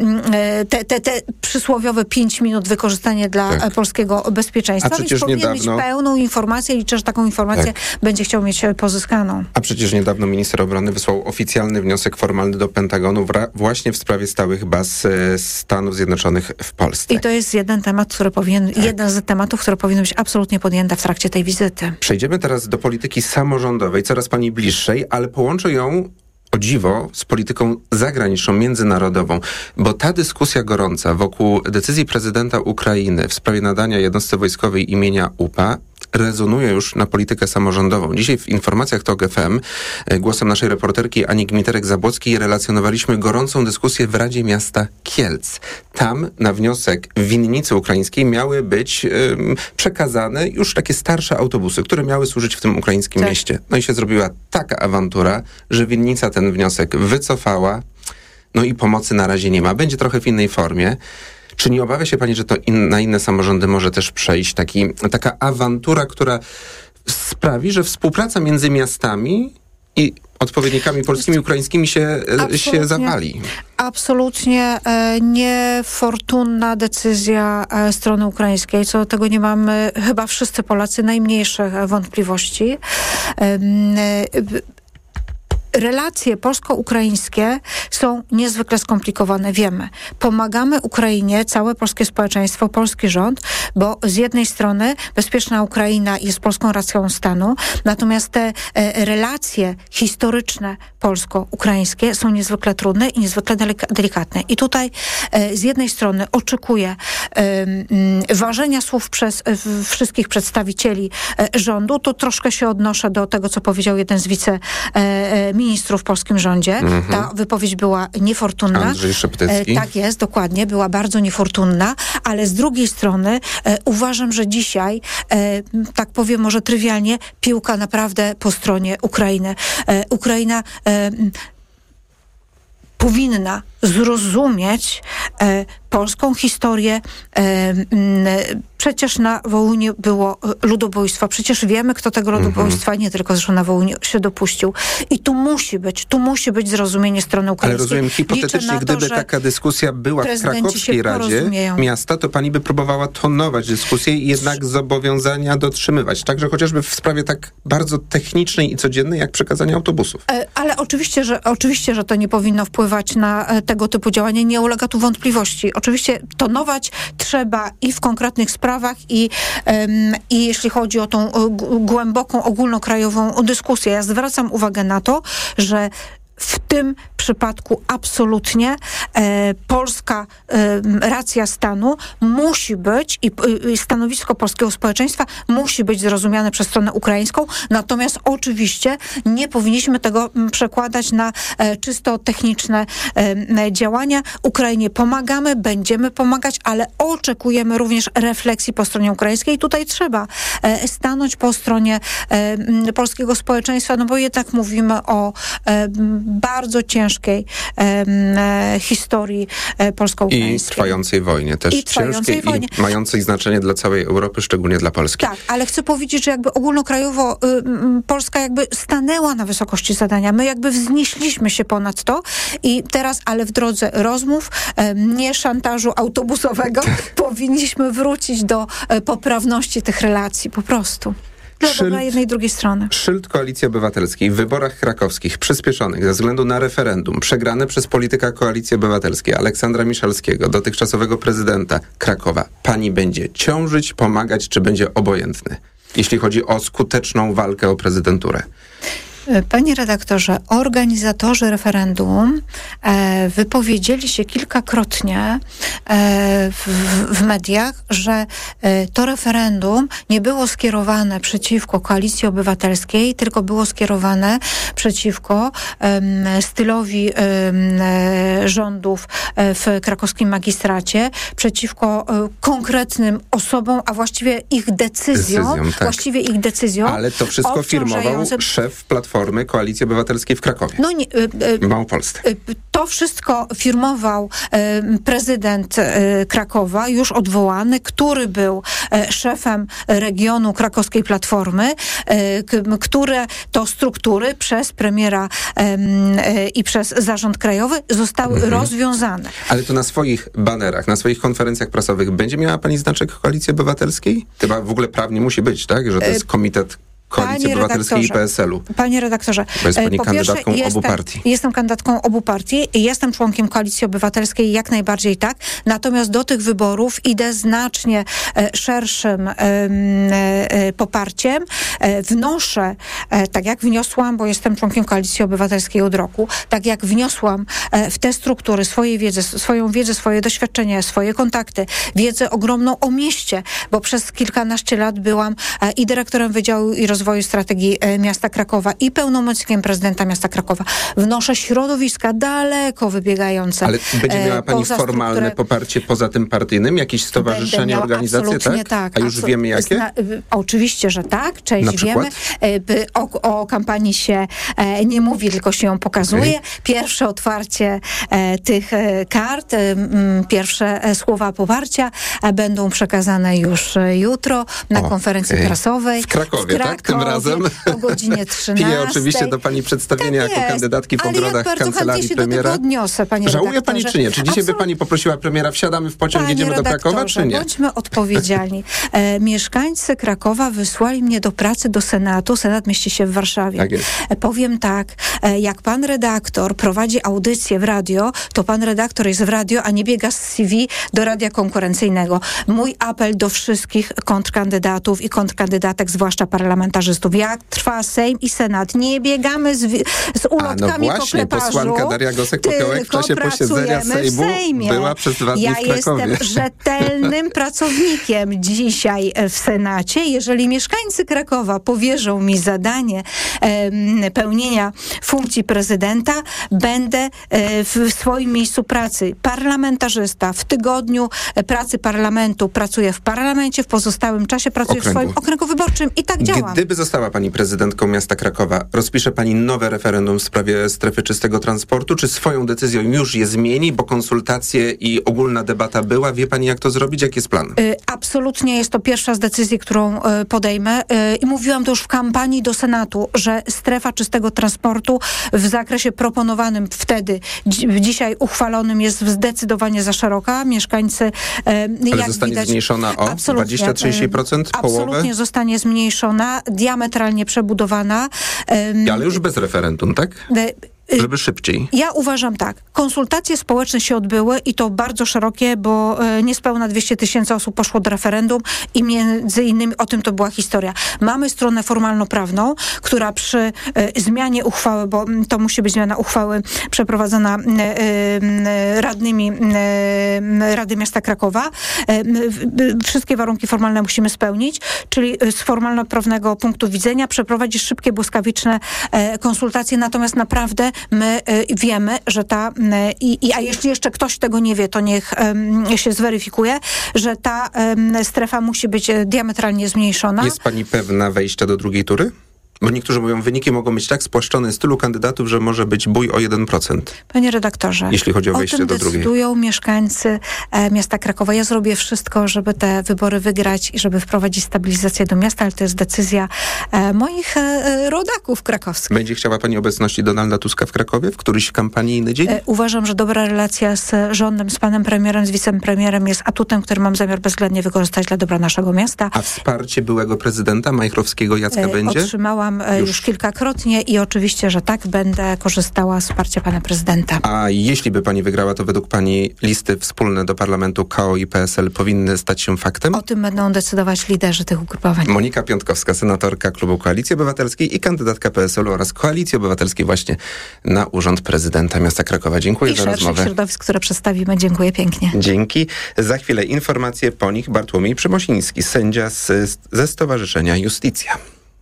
te, te, te przysłowiowe pięć minut wykorzystanie dla tak. polskiego bezpieczeństwa, A więc powinien niedawno... mieć pełną informację i liczę, że taką informację tak. będzie chciał mieć pozyskaną. A przecież niedawno minister obrony wysłał oficjalny wniosek formalny do Pentagonu wra- właśnie w sprawie stałych baz e, Stanów Zjednoczonych w Polsce. I to jest jeden temat, który powinien, tak. jeden z tematów, które powinny być absolutnie podjęte w trakcie tej wizyty. Przejdziemy teraz do polityki samorządowej, coraz pani bliższej, ale połączę ją o dziwo z polityką zagraniczną, międzynarodową, bo ta dyskusja gorąca wokół decyzji prezydenta Ukrainy w sprawie nadania jednostce wojskowej imienia U P A rezonuje już na politykę samorządową. Dzisiaj w informacjach TOK F M głosem naszej reporterki Ani Gmiterek-Zabłockiej relacjonowaliśmy gorącą dyskusję w Radzie Miasta Kielc. Tam na wniosek winnicy ukraińskiej miały być um, przekazane już takie starsze autobusy, które miały służyć w tym ukraińskim tak. mieście. No i się zrobiła taka awantura, że winnica ten wniosek wycofała, no i pomocy na razie nie ma. Będzie trochę w innej formie. Czy nie obawia się pani, że to in, na inne samorządy może też przejść taki, taka awantura, która sprawi, że współpraca między miastami i odpowiednikami polskimi i ukraińskimi się, się zawali? Absolutnie e, niefortunna decyzja e, strony ukraińskiej. Co do tego nie mamy chyba wszyscy Polacy najmniejszych wątpliwości. E, e, Relacje polsko-ukraińskie są niezwykle skomplikowane, wiemy. Pomagamy Ukrainie, całe polskie społeczeństwo, polski rząd, bo z jednej strony bezpieczna Ukraina jest polską racją stanu, natomiast te e, relacje historyczne polsko-ukraińskie są niezwykle trudne i niezwykle delika- delikatne. I tutaj e, z jednej strony oczekuję e, m, ważenia słów przez e, wszystkich przedstawicieli e, rządu. Tu troszkę się odnoszę do tego, co powiedział jeden z wice e, ministrów w polskim rządzie. Mm-hmm. Ta wypowiedź była niefortunna. Andrzej Szeptycki. E, tak jest, dokładnie. Była bardzo niefortunna, ale z drugiej strony e, uważam, że dzisiaj, e, tak powiem może trywialnie, piłka naprawdę po stronie Ukrainy. E, Ukraina e, powinna zrozumieć e, polską historię. E, m, przecież na Wołyniu było ludobójstwo. Przecież wiemy, kto tego ludobójstwa mm-hmm. nie tylko zresztą na Wołyniu się dopuścił. I tu musi być, tu musi być zrozumienie strony ukraińskiej. Ale rozumiem, hipotetycznie, to, gdyby taka dyskusja była w Krakowskiej Radzie Miasta, to pani by próbowała tonować dyskusję i jednak zobowiązania dotrzymywać. Także chociażby w sprawie tak bardzo technicznej i codziennej, jak przekazanie autobusów. E, ale oczywiście że, oczywiście, że to nie powinno wpływać na e, tego typu działania. Nie ulega tu wątpliwości. Oczywiście tonować trzeba i w konkretnych sprawach, I, um, i jeśli chodzi o tą g- głęboką, ogólnokrajową dyskusję. Ja zwracam uwagę na to, że w tym przypadku absolutnie e, polska e, racja stanu musi być i, i stanowisko polskiego społeczeństwa musi być zrozumiane przez stronę ukraińską, natomiast oczywiście nie powinniśmy tego m, przekładać na e, czysto techniczne e, działania. Ukrainie pomagamy, będziemy pomagać, ale oczekujemy również refleksji po stronie ukraińskiej. I tutaj trzeba e, stanąć po stronie e, polskiego społeczeństwa, no bo jednak mówimy o e, bardzo ciężkiej e, historii e, polsko-ukraińskiej. I trwającej wojnie też. I trwającej ciężkiej wojnie. I mającej znaczenie dla całej Europy, szczególnie dla Polski. Tak, ale chcę powiedzieć, że jakby ogólnokrajowo y, y, Polska jakby stanęła na wysokości zadania. My jakby wznieśliśmy się ponad to i teraz, ale w drodze rozmów, y, nie szantażu autobusowego, powinniśmy wrócić do y, poprawności tych relacji, po prostu. Dla dobra jednej i drugiej strony. Szyld Koalicji Obywatelskiej w wyborach krakowskich przyspieszonych ze względu na referendum, przegrane przez polityka Koalicji Obywatelskiej Aleksandra Miszalskiego, dotychczasowego prezydenta Krakowa. Pani będzie ciążyć, pomagać, czy będzie obojętny, jeśli chodzi o skuteczną walkę o prezydenturę? Panie redaktorze, organizatorzy referendum e, wypowiedzieli się kilkakrotnie e, w, w mediach, że e, to referendum nie było skierowane przeciwko Koalicji Obywatelskiej, tylko było skierowane przeciwko e, stylowi e, rządów w krakowskim magistracie, przeciwko e, konkretnym osobom, a właściwie ich decyzjom, Decyzją, tak. właściwie ich decyzjom. Ale to wszystko firmował szef Platformy Koalicji Obywatelskiej w Krakowie. No nie, y, w Małopolsce. Y, to wszystko firmował y, prezydent y, Krakowa, już odwołany, który był y, szefem regionu krakowskiej Platformy, y, k, które to struktury przez premiera y, y, i przez zarząd krajowy zostały mhm. rozwiązane. Ale to na swoich banerach, na swoich konferencjach prasowych będzie miała pani znaczek Koalicji Obywatelskiej? Chyba w ogóle prawnie musi być, tak? Że to jest komitet Koalicji Panie Obywatelskiej i P S L-u. Panie redaktorze, Bo jest pani po kandydatką pierwsze, obu jestem, partii. Jestem kandydatką obu partii i jestem członkiem Koalicji Obywatelskiej, jak najbardziej tak. Natomiast do tych wyborów idę znacznie e, szerszym e, e, poparciem. E, wnoszę, e, tak jak wniosłam, bo jestem członkiem Koalicji Obywatelskiej od roku, tak jak wniosłam e, w te struktury swojej wiedzy, swoją wiedzę, swoje doświadczenie, swoje kontakty, wiedzę ogromną o mieście, bo przez kilkanaście lat byłam e, i dyrektorem Wydziału i Rozwoju Strategii Miasta Krakowa i pełnomocnikiem prezydenta Miasta Krakowa. Wnoszę środowiska daleko wybiegające. Ale będzie miała pani poza formalne strukturę... poparcie poza tym partyjnym? Jakieś stowarzyszenia, organizacje, tak? tak? A już Absolut... wiemy jakie? Zna... Oczywiście, że tak. Część wiemy. O, o kampanii się e, nie mówi, tylko się ją pokazuje. Okay. Pierwsze otwarcie e, tych e, kart, e, m, pierwsze e, słowa poparcia e, będą przekazane już e, jutro na o, konferencji okay. prasowej. W Krakowie, w Krakowie, tak? Tym razem? O godzinie trzynastej. Piję oczywiście do pani przedstawienia tak jako kandydatki po ogrodach ja kancelarii premiera. Do tego odniosę, panie Żałuje pani czy nie? Czy dzisiaj Absolut... by pani poprosiła premiera, wsiadamy w pociąg, panie jedziemy do Krakowa, czy nie? Bądźmy odpowiedzialni. E, mieszkańcy Krakowa wysłali mnie do pracy do Senatu. Senat mieści się w Warszawie. Tak jest. E, powiem tak, e, jak pan redaktor prowadzi audycję w radio, to pan redaktor jest w radio, a nie biega z C V do radia konkurencyjnego. Mój apel do wszystkich kontrkandydatów i kontrkandydatek, zwłaszcza parlamentarzystów. Jak trwa Sejm i Senat, nie biegamy z, z ulotkami A no właśnie, po posłanka Daria Gosek-Popiołek w czasie posiedzenia Sejmu w była przez dwa dni ja w Krakowie. Ja jestem rzetelnym pracownikiem dzisiaj w Senacie. Jeżeli mieszkańcy Krakowa powierzą mi zadanie e, pełnienia funkcji prezydenta, będę e, w swoim miejscu pracy parlamentarzysta. W tygodniu pracy parlamentu pracuję w parlamencie, w pozostałym czasie pracuję okręgu. w swoim okręgu wyborczym i tak działam. Gdyby została pani prezydentką miasta Krakowa, rozpisze pani nowe referendum w sprawie strefy czystego transportu, czy swoją decyzją już je zmieni, bo konsultacje i ogólna debata była? Wie pani, jak to zrobić? Jaki jest plan? Y, absolutnie jest to pierwsza z decyzji, którą y, podejmę. Y, I mówiłam to już w kampanii do Senatu, że strefa czystego transportu w zakresie proponowanym wtedy, dzi- dzisiaj uchwalonym jest zdecydowanie za szeroka. Mieszkańcy, y, Ale jak zostanie widać, zmniejszona o dwadzieścia do trzydziestu procent? Połowę? Absolutnie zostanie zmniejszona, diametralnie przebudowana. Y, Ale już bez referendum, tak? Y, Żeby szybciej. Ja uważam tak. Konsultacje społeczne się odbyły i to bardzo szerokie, bo e, niespełna dwieście tysięcy osób poszło do referendum i między innymi o tym to była historia. Mamy stronę formalno-prawną, która przy e, zmianie uchwały, bo to musi być zmiana uchwały przeprowadzona e, e, radnymi e, Rady Miasta Krakowa. E, wszystkie warunki formalne musimy spełnić, czyli z formalno-prawnego punktu widzenia przeprowadzić szybkie, błyskawiczne e, konsultacje, natomiast naprawdę my y, wiemy, że ta, y, i, a jeśli jeszcze ktoś tego nie wie, to niech y, się zweryfikuje, że ta y, strefa musi być diametralnie zmniejszona. Jest pani pewna wejścia do drugiej tury? Bo niektórzy mówią, wyniki mogą być tak spłaszczone z tylu kandydatów, że może być bój o jeden procent. Panie redaktorze, jeśli chodzi o wejście o tym do drugiej. decydują mieszkańcy e, miasta Krakowa. Ja zrobię wszystko, żeby te wybory wygrać i żeby wprowadzić stabilizację do miasta, ale to jest decyzja e, moich e, rodaków krakowskich. Będzie chciała pani obecności Donalda Tuska w Krakowie w któryś kampanijny dzień? E, uważam, że dobra relacja z rządem, z panem premierem, z wicepremierem jest atutem, który mam zamiar bezwzględnie wykorzystać dla dobra naszego miasta. A wsparcie byłego prezydenta Majchrowskiego Jacka e, będzie? Otrzymałam wspominałam już. już kilkakrotnie i oczywiście, że tak, będę korzystała z wsparcia pana prezydenta. A jeśli by pani wygrała, to według pani listy wspólne do parlamentu K O i P S L powinny stać się faktem? O tym będą decydować liderzy tych ugrupowań. Monika Piątkowska, senatorka Klubu Koalicji Obywatelskiej i kandydatka P S L u oraz Koalicji Obywatelskiej właśnie na urząd prezydenta miasta Krakowa. Dziękuję I za rozmowę. I środowisk, które przedstawimy. Dziękuję pięknie. Dzięki. Za chwilę informacje po nich Bartłomiej Przemosiński, sędzia z, ze Stowarzyszenia Justicja.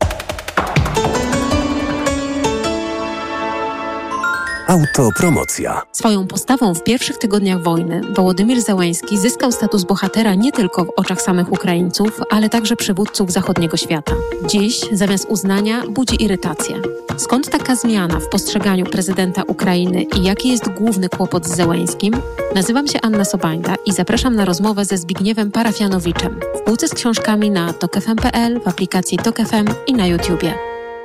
Autopromocja. Swoją postawą w pierwszych tygodniach wojny Wołodymyr Zełański zyskał status bohatera nie tylko w oczach samych Ukraińców, ale także przywódców zachodniego świata. Dziś zamiast uznania budzi irytację. Skąd taka zmiana w postrzeganiu prezydenta Ukrainy i jaki jest główny kłopot z Zełańskim? Nazywam się Anna Sobańda i zapraszam na rozmowę ze Zbigniewem Parafianowiczem w półce z książkami na tok f m kropka p l, w aplikacji Tok F M i na YouTubie.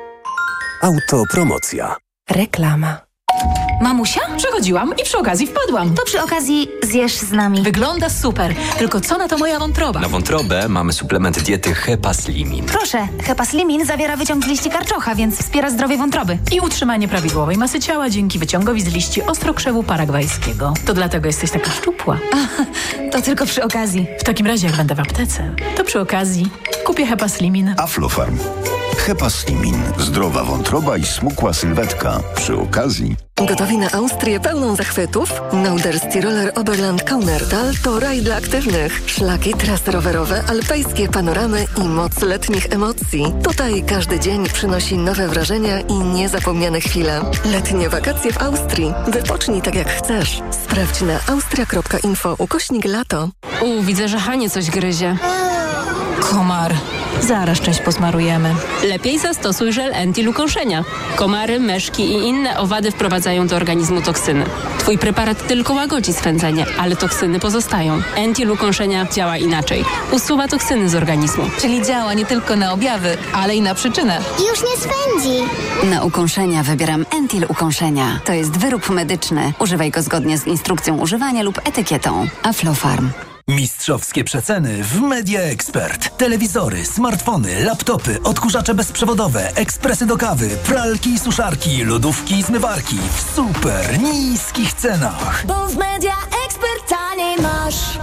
Autopromocja. Reklama. Mamusia? Przechodziłam i przy okazji wpadłam. To przy okazji zjesz z nami. Wygląda super, tylko co na to moja wątroba? Na wątrobę mamy suplement diety Hepaslimin. Proszę, Hepaslimin zawiera wyciąg z liści karczocha, więc wspiera zdrowie wątroby. I utrzymanie prawidłowej masy ciała dzięki wyciągowi z liści ostrokrzewu paragwajskiego. To dlatego jesteś taka szczupła. A, to tylko przy okazji. W takim razie jak będę w aptece, to przy okazji kupię Hepaslimin. Aflofarm. Hepaslimin. Zdrowa wątroba i smukła sylwetka. Przy okazji... Gotowi na Austrię pełną zachwytów? Norderstiroler Oberland Kaunertal to raj dla aktywnych. Szlaki, trasy rowerowe, alpejskie panoramy i moc letnich emocji. Tutaj każdy dzień przynosi nowe wrażenia i niezapomniane chwile. Letnie wakacje w Austrii. Wypocznij tak jak chcesz. Sprawdź na austria kropka info ukośnik lato. U, widzę, że Hanie coś gryzie. Komar. Zaraz część posmarujemy. Lepiej zastosuj żel Entil ukąszenia. Komary, meszki i inne owady wprowadzają do organizmu toksyny. Twój preparat tylko łagodzi swędzenie, ale toksyny pozostają. Entil ukąszenia działa inaczej. Usuwa toksyny z organizmu. Czyli działa nie tylko na objawy, ale i na przyczynę. Już nie swędzi. Na ukąszenia wybieram Entil ukąszenia. To jest wyrób medyczny. Używaj go zgodnie z instrukcją używania lub etykietą. Aflofarm. Mistrzowskie przeceny w Media Expert. Telewizory, smartfony, laptopy, odkurzacze bezprzewodowe, ekspresy do kawy, pralki i suszarki, lodówki i zmywarki w super niskich cenach. Bo w Media Expert taniej masz.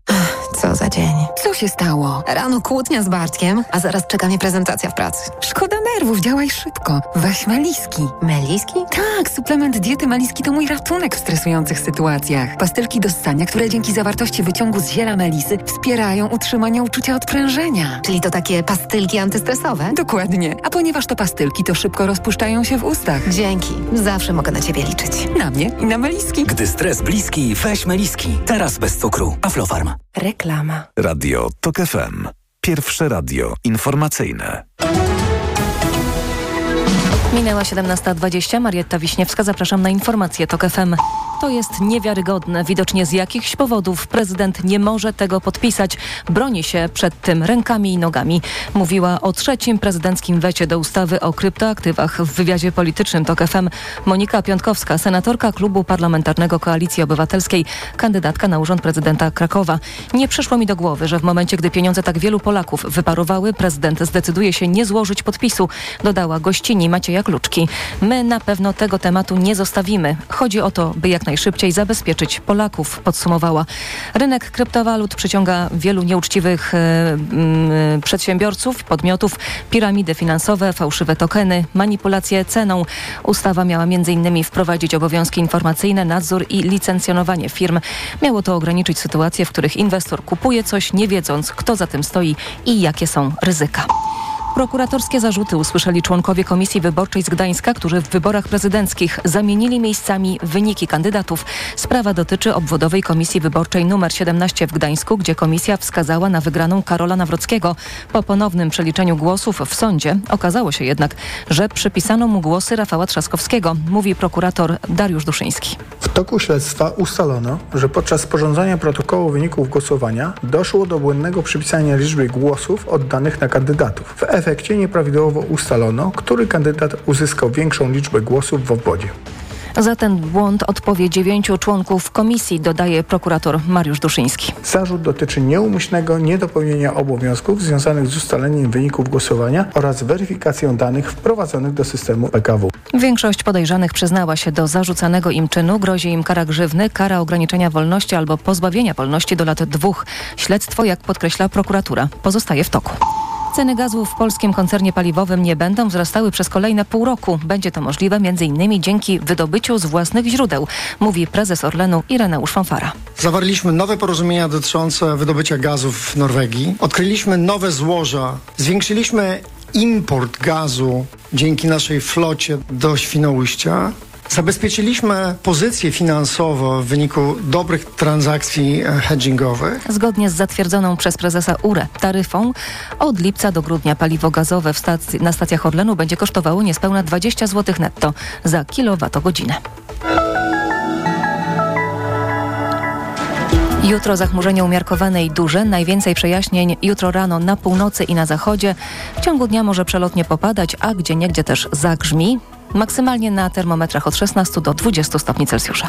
Co za dzień. Co się stało? Rano kłótnia z Bartkiem, a zaraz czeka mnie prezentacja w pracy. Szkoda nerwów, działaj szybko. Weź Meliski. Meliski? Tak, suplement diety Meliski to mój ratunek w stresujących sytuacjach. Pastylki do ssania, które dzięki zawartości wyciągu z ziela melisy wspierają utrzymanie uczucia odprężenia. Czyli to takie pastylki antystresowe? Dokładnie. A ponieważ to pastylki, to szybko rozpuszczają się w ustach. Dzięki. Zawsze mogę na ciebie liczyć. Na mnie i na Meliski. Gdy stres bliski, weź Meliski. Teraz bez cukru. Aflofarm. Reklama. Radio Tok F M. Pierwsze radio informacyjne. Minęła siedemnasta dwadzieścia. Marietta Wiśniewska. Zapraszam na informacje Tok F M. To jest niewiarygodne. Widocznie z jakichś powodów prezydent nie może tego podpisać. Broni się przed tym rękami i nogami. Mówiła o trzecim prezydenckim wecie do ustawy o kryptoaktywach w wywiadzie politycznym Tok F M Monika Piątkowska, senatorka Klubu Parlamentarnego Koalicji Obywatelskiej, kandydatka na urząd prezydenta Krakowa. Nie przyszło mi do głowy, że w momencie, gdy pieniądze tak wielu Polaków wyparowały, prezydent zdecyduje się nie złożyć podpisu. Dodała gościni Macieja Kluczki. My na pewno tego tematu nie zostawimy. Chodzi o to, by jak najszybciej zabezpieczyć Polaków, podsumowała. Rynek kryptowalut przyciąga wielu nieuczciwych e, m, przedsiębiorców, podmiotów, piramidy finansowe, fałszywe tokeny, manipulacje ceną. Ustawa miała między innymi wprowadzić obowiązki informacyjne, nadzór i licencjonowanie firm. Miało to ograniczyć sytuacje, w których inwestor kupuje coś, nie wiedząc, kto za tym stoi i jakie są ryzyka. Prokuratorskie zarzuty usłyszeli członkowie Komisji Wyborczej z Gdańska, którzy w wyborach prezydenckich zamienili miejscami wyniki kandydatów. Sprawa dotyczy obwodowej Komisji Wyborczej numer siedemnaście w Gdańsku, gdzie komisja wskazała na wygraną Karola Nawrockiego. Po ponownym przeliczeniu głosów w sądzie okazało się jednak, że przypisano mu głosy Rafała Trzaskowskiego, mówi prokurator Dariusz Duszyński. W toku śledztwa ustalono, że podczas sporządzania protokołu wyników głosowania doszło do błędnego przypisania liczby głosów oddanych na kandydatów. W efekcie nieprawidłowo ustalono, który kandydat uzyskał większą liczbę głosów w obwodzie. Za ten błąd odpowie dziewięciu członków komisji, dodaje prokurator Mariusz Duszyński. Zarzut dotyczy nieumyślnego niedopełnienia obowiązków związanych z ustaleniem wyników głosowania oraz weryfikacją danych wprowadzonych do systemu P K W. Większość podejrzanych przyznała się do zarzucanego im czynu. Grozi im kara grzywny, kara ograniczenia wolności albo pozbawienia wolności do lat dwóch. Śledztwo, jak podkreśla prokuratura, pozostaje w toku. Ceny gazu w polskim koncernie paliwowym nie będą wzrastały przez kolejne pół roku. Będzie to możliwe m.in. dzięki wydobyciu z własnych źródeł, mówi prezes Orlenu Ireneusz Fanfara. Zawarliśmy nowe porozumienia dotyczące wydobycia gazu w Norwegii. Odkryliśmy nowe złoża. Zwiększyliśmy import gazu dzięki naszej flocie do Świnoujścia. Zabezpieczyliśmy pozycję finansową w wyniku dobrych transakcji hedgingowych. Zgodnie z zatwierdzoną przez prezesa U R E taryfą od lipca do grudnia paliwo gazowe w stacji, na stacjach Orlenu będzie kosztowało niespełna dwadzieścia złotych netto za kilowatogodzinę. Jutro zachmurzenie umiarkowane i duże. Najwięcej przejaśnień jutro rano na północy i na zachodzie. W ciągu dnia może przelotnie popadać, a gdzieniegdzie też zagrzmi. Maksymalnie na termometrach od szesnastu do dwudziestu stopni Celsjusza.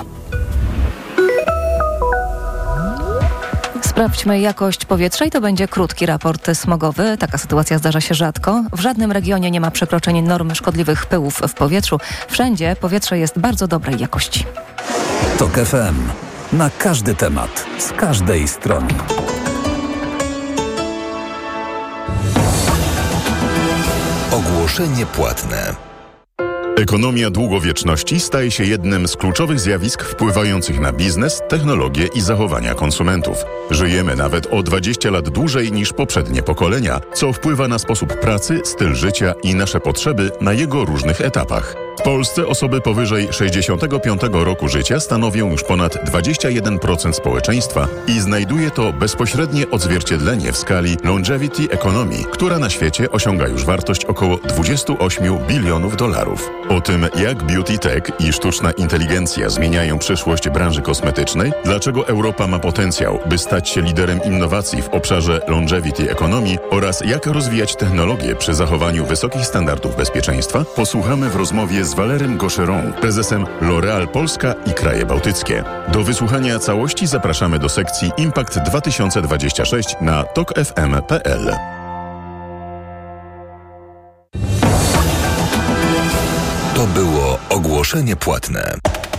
Sprawdźmy jakość powietrza i to będzie krótki raport smogowy. Taka sytuacja zdarza się rzadko. W żadnym regionie nie ma przekroczeń norm szkodliwych pyłów w powietrzu. Wszędzie powietrze jest bardzo dobrej jakości. TOK F M. Na każdy temat, z każdej strony. Ogłoszenie płatne. Ekonomia długowieczności staje się jednym z kluczowych zjawisk wpływających na biznes, technologię i zachowania konsumentów. Żyjemy nawet o dwadzieścia lat dłużej niż poprzednie pokolenia, co wpływa na sposób pracy, styl życia i nasze potrzeby na jego różnych etapach. W Polsce osoby powyżej sześćdziesiątego piątego roku życia stanowią już ponad dwadzieścia jeden procent społeczeństwa i znajduje to bezpośrednie odzwierciedlenie w skali longevity economy, która na świecie osiąga już wartość około dwadzieścia osiem bilionów dolarów. O tym, jak beauty tech i sztuczna inteligencja zmieniają przyszłość branży kosmetycznej, dlaczego Europa ma potencjał, by stać się liderem innowacji w obszarze longevity economy oraz jak rozwijać technologię przy zachowaniu wysokich standardów bezpieczeństwa, posłuchamy w rozmowie z Valerym Gaucheron, prezesem L'Oréal Polska i Kraje Bałtyckie. Do wysłuchania całości zapraszamy do sekcji Impact dwa tysiące dwadzieścia sześć na tok f m kropka p l. To było ogłoszenie płatne.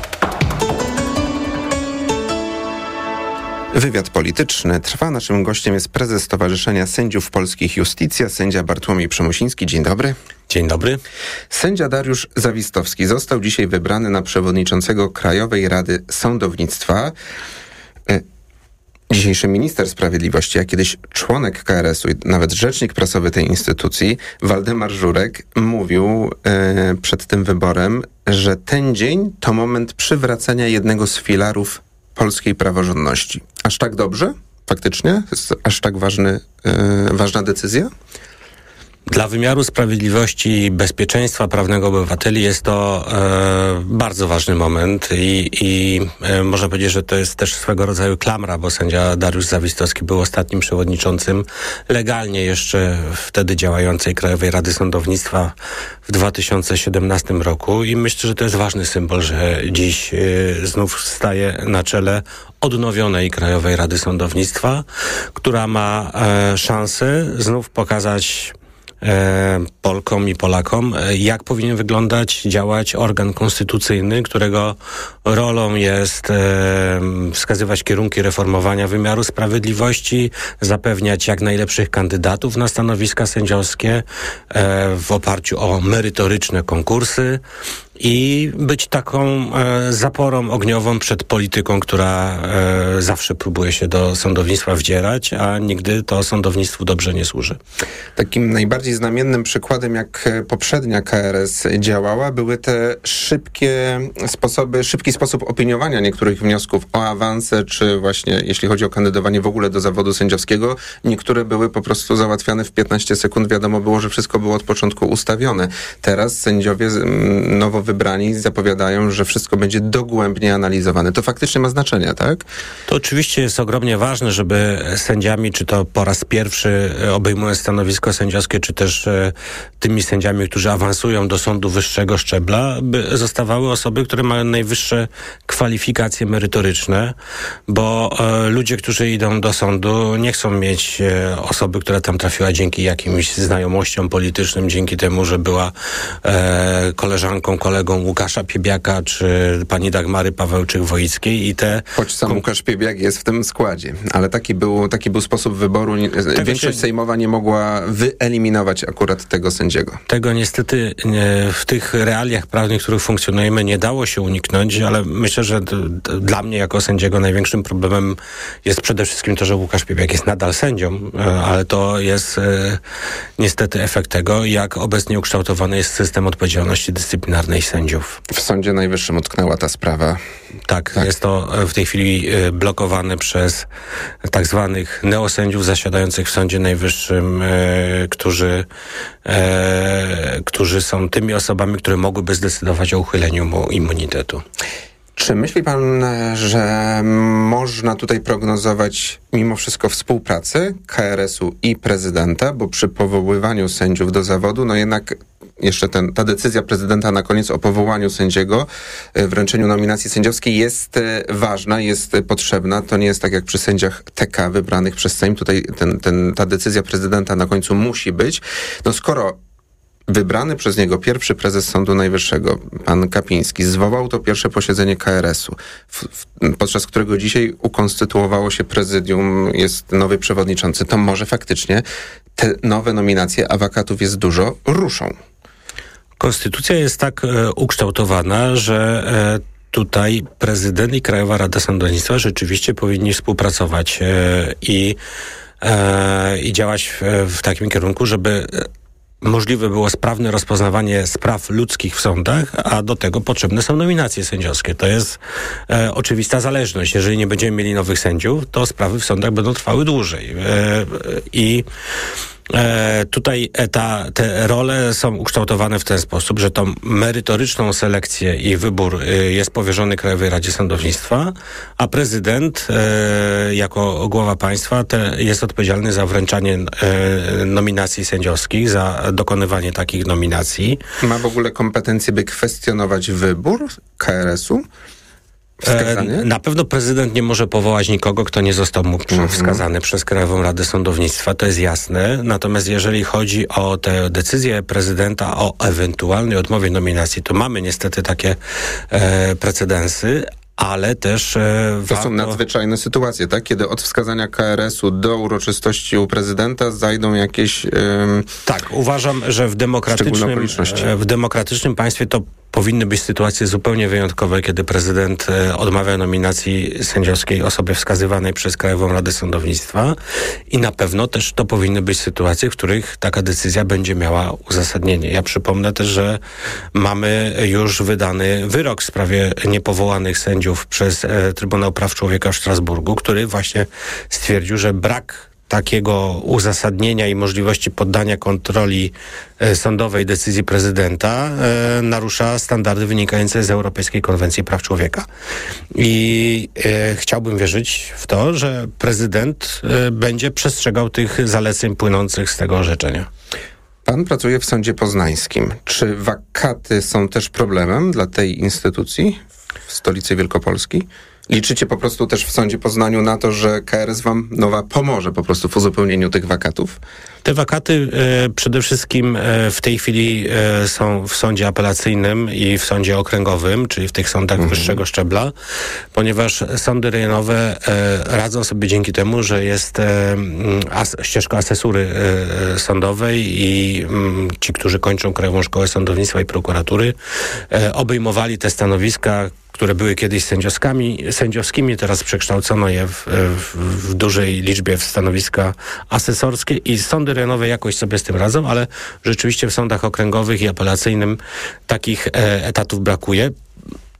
Wywiad polityczny trwa. Naszym gościem jest prezes Stowarzyszenia Sędziów Polskich Iustitia, sędzia Bartłomiej Przemusiński. Dzień dobry. Dzień dobry. Sędzia Dariusz Zawistowski został dzisiaj wybrany na przewodniczącego Krajowej Rady Sądownictwa. Dzisiejszy minister sprawiedliwości, a kiedyś członek K R S u i nawet rzecznik prasowy tej instytucji, Waldemar Żurek, mówił e, przed tym wyborem, że ten dzień to moment przywracania jednego z filarów polskiej praworządności. Aż tak dobrze? Faktycznie? Jest aż tak ważny, e, ważna decyzja? Dla wymiaru sprawiedliwości i bezpieczeństwa prawnego obywateli jest to e, bardzo ważny moment i, i e, można powiedzieć, że to jest też swego rodzaju klamra, bo sędzia Dariusz Zawistowski był ostatnim przewodniczącym legalnie jeszcze wtedy działającej Krajowej Rady Sądownictwa w dwa tysiące siedemnastym roku i myślę, że to jest ważny symbol, że dziś e, znów staje na czele odnowionej Krajowej Rady Sądownictwa, która ma e, szansę znów pokazać Polkom i Polakom, jak powinien wyglądać, działać organ konstytucyjny, którego rolą jest e, wskazywać kierunki reformowania wymiaru sprawiedliwości, zapewniać jak najlepszych kandydatów na stanowiska sędziowskie e, w oparciu o merytoryczne konkursy i być taką e, zaporą ogniową przed polityką, która e, zawsze próbuje się do sądownictwa wdzierać, a nigdy to sądownictwu dobrze nie służy. Takim najbardziej znamiennym przykładem, jak poprzednia K R S działała, były te szybkie sposoby, szybki sposób opiniowania niektórych wniosków o awanse, czy właśnie jeśli chodzi o kandydowanie w ogóle do zawodu sędziowskiego. Niektóre były po prostu załatwiane w piętnaście sekund. Wiadomo było, że wszystko było od początku ustawione. Teraz sędziowie nowo wybrani zapowiadają, że wszystko będzie dogłębnie analizowane. To faktycznie ma znaczenie, tak? To oczywiście jest ogromnie ważne, żeby sędziami, czy to po raz pierwszy obejmują stanowisko sędziowskie, czy też e, tymi sędziami, którzy awansują do sądu wyższego szczebla, by zostawały osoby, które mają najwyższe kwalifikacje merytoryczne, bo e, ludzie, którzy idą do sądu, nie chcą mieć e, osoby, która tam trafiła dzięki jakimś znajomościom politycznym, dzięki temu, że była e, koleżanką, kolegą Łukasza Piebiaka, czy pani Dagmary Pawełczyk-Woickiej i te... Choć sam Łukasz Piebiak jest w tym składzie, ale taki był, taki był sposób wyboru. Większość się... sejmowa nie mogła wyeliminować akurat tego sędziego. Tego niestety nie, w tych realiach prawnych, w których funkcjonujemy, nie dało się uniknąć, ale myślę, że d- d- dla mnie jako sędziego największym problemem jest przede wszystkim to, że Łukasz Piebiak jest nadal sędzią, ale to jest e, niestety efekt tego, jak obecnie ukształtowany jest system odpowiedzialności dyscyplinarnej sędziów. W Sądzie Najwyższym utknęła ta sprawa. Tak, tak, jest to w tej chwili blokowane przez tak zwanych neosędziów zasiadających w Sądzie Najwyższym, e, którzy, e, którzy są tymi osobami, które mogłyby zdecydować o uchyleniu mu immunitetu. Czy myśli pan, że można tutaj prognozować mimo wszystko współpracę K R S-u i prezydenta, bo przy powoływaniu sędziów do zawodu, no jednak jeszcze ten, ta decyzja prezydenta na koniec o powołaniu sędziego, wręczeniu nominacji sędziowskiej jest ważna, jest potrzebna. To nie jest tak jak przy sędziach T K wybranych przez Sejm. Tutaj ten, ten, ta decyzja prezydenta na końcu musi być. No skoro wybrany przez niego pierwszy prezes Sądu Najwyższego, pan Kapiński, zwołał to pierwsze posiedzenie K R S-u, w, w, podczas którego dzisiaj ukonstytuowało się prezydium, jest nowy przewodniczący, to może faktycznie te nowe nominacje, a wakatów jest dużo, ruszą. Konstytucja jest tak e, ukształtowana, że e, tutaj prezydent i Krajowa Rada Sądownictwa rzeczywiście powinni współpracować e, i, e, i działać w, w takim kierunku, żeby możliwe było sprawne rozpoznawanie spraw ludzkich w sądach, a do tego potrzebne są nominacje sędziowskie. To jest e, oczywista zależność. Jeżeli nie będziemy mieli nowych sędziów, to sprawy w sądach będą trwały dłużej. E, I E, tutaj ta, te role są ukształtowane w ten sposób, że tą merytoryczną selekcję i wybór y, jest powierzony Krajowej Radzie Sądownictwa, a prezydent e, jako głowa państwa te, jest odpowiedzialny za wręczanie e, nominacji sędziowskich, za dokonywanie takich nominacji. Ma w ogóle kompetencje, by kwestionować wybór K R S-u? Wskazanie? Na pewno prezydent nie może powołać nikogo, kto nie został mu mhm. wskazany przez Krajową Radę Sądownictwa, to jest jasne. Natomiast jeżeli chodzi o tę decyzję prezydenta o ewentualnej odmowie nominacji, to mamy niestety takie e, precedensy, ale też e, To warto... są nadzwyczajne sytuacje, tak? Kiedy od wskazania K R S-u do uroczystości u prezydenta zajdą jakieś... Ym... Tak, uważam, że w demokratycznym, w demokratycznym państwie to powinny być sytuacje zupełnie wyjątkowe, kiedy prezydent e, odmawia nominacji sędziowskiej osobie wskazywanej przez Krajową Radę Sądownictwa i na pewno też to powinny być sytuacje, w których taka decyzja będzie miała uzasadnienie. Ja przypomnę też, że mamy już wydany wyrok w sprawie niepowołanych sędziów przez e, Trybunał Praw Człowieka w Strasburgu, który właśnie stwierdził, że brak takiego uzasadnienia i możliwości poddania kontroli e, sądowej decyzji prezydenta e, narusza standardy wynikające z Europejskiej Konwencji Praw Człowieka. I e, chciałbym wierzyć w to, że prezydent e, będzie przestrzegał tych zaleceń płynących z tego orzeczenia. Pan pracuje w Sądzie Poznańskim. Czy wakaty są też problemem dla tej instytucji w stolicy Wielkopolski? Liczycie po prostu też w Sądzie Poznaniu na to, że K R S wam nowa pomoże po prostu w uzupełnieniu tych wakatów? Te wakaty e, przede wszystkim e, w tej chwili e, są w sądzie apelacyjnym i w sądzie okręgowym, czyli w tych sądach mhm. wyższego szczebla, ponieważ sądy rejonowe e, radzą sobie dzięki temu, że jest e, as, ścieżka asesury e, sądowej i m, ci, którzy kończą Krajową Szkołę Sądownictwa i Prokuratury, e, obejmowali te stanowiska, które były kiedyś sędziowskimi, sędziowskimi, teraz przekształcono je w, w, w dużej liczbie w stanowiska asesorskie i sądy rejonowe jakoś sobie z tym radzą, ale rzeczywiście w sądach okręgowych i apelacyjnym takich e, etatów brakuje.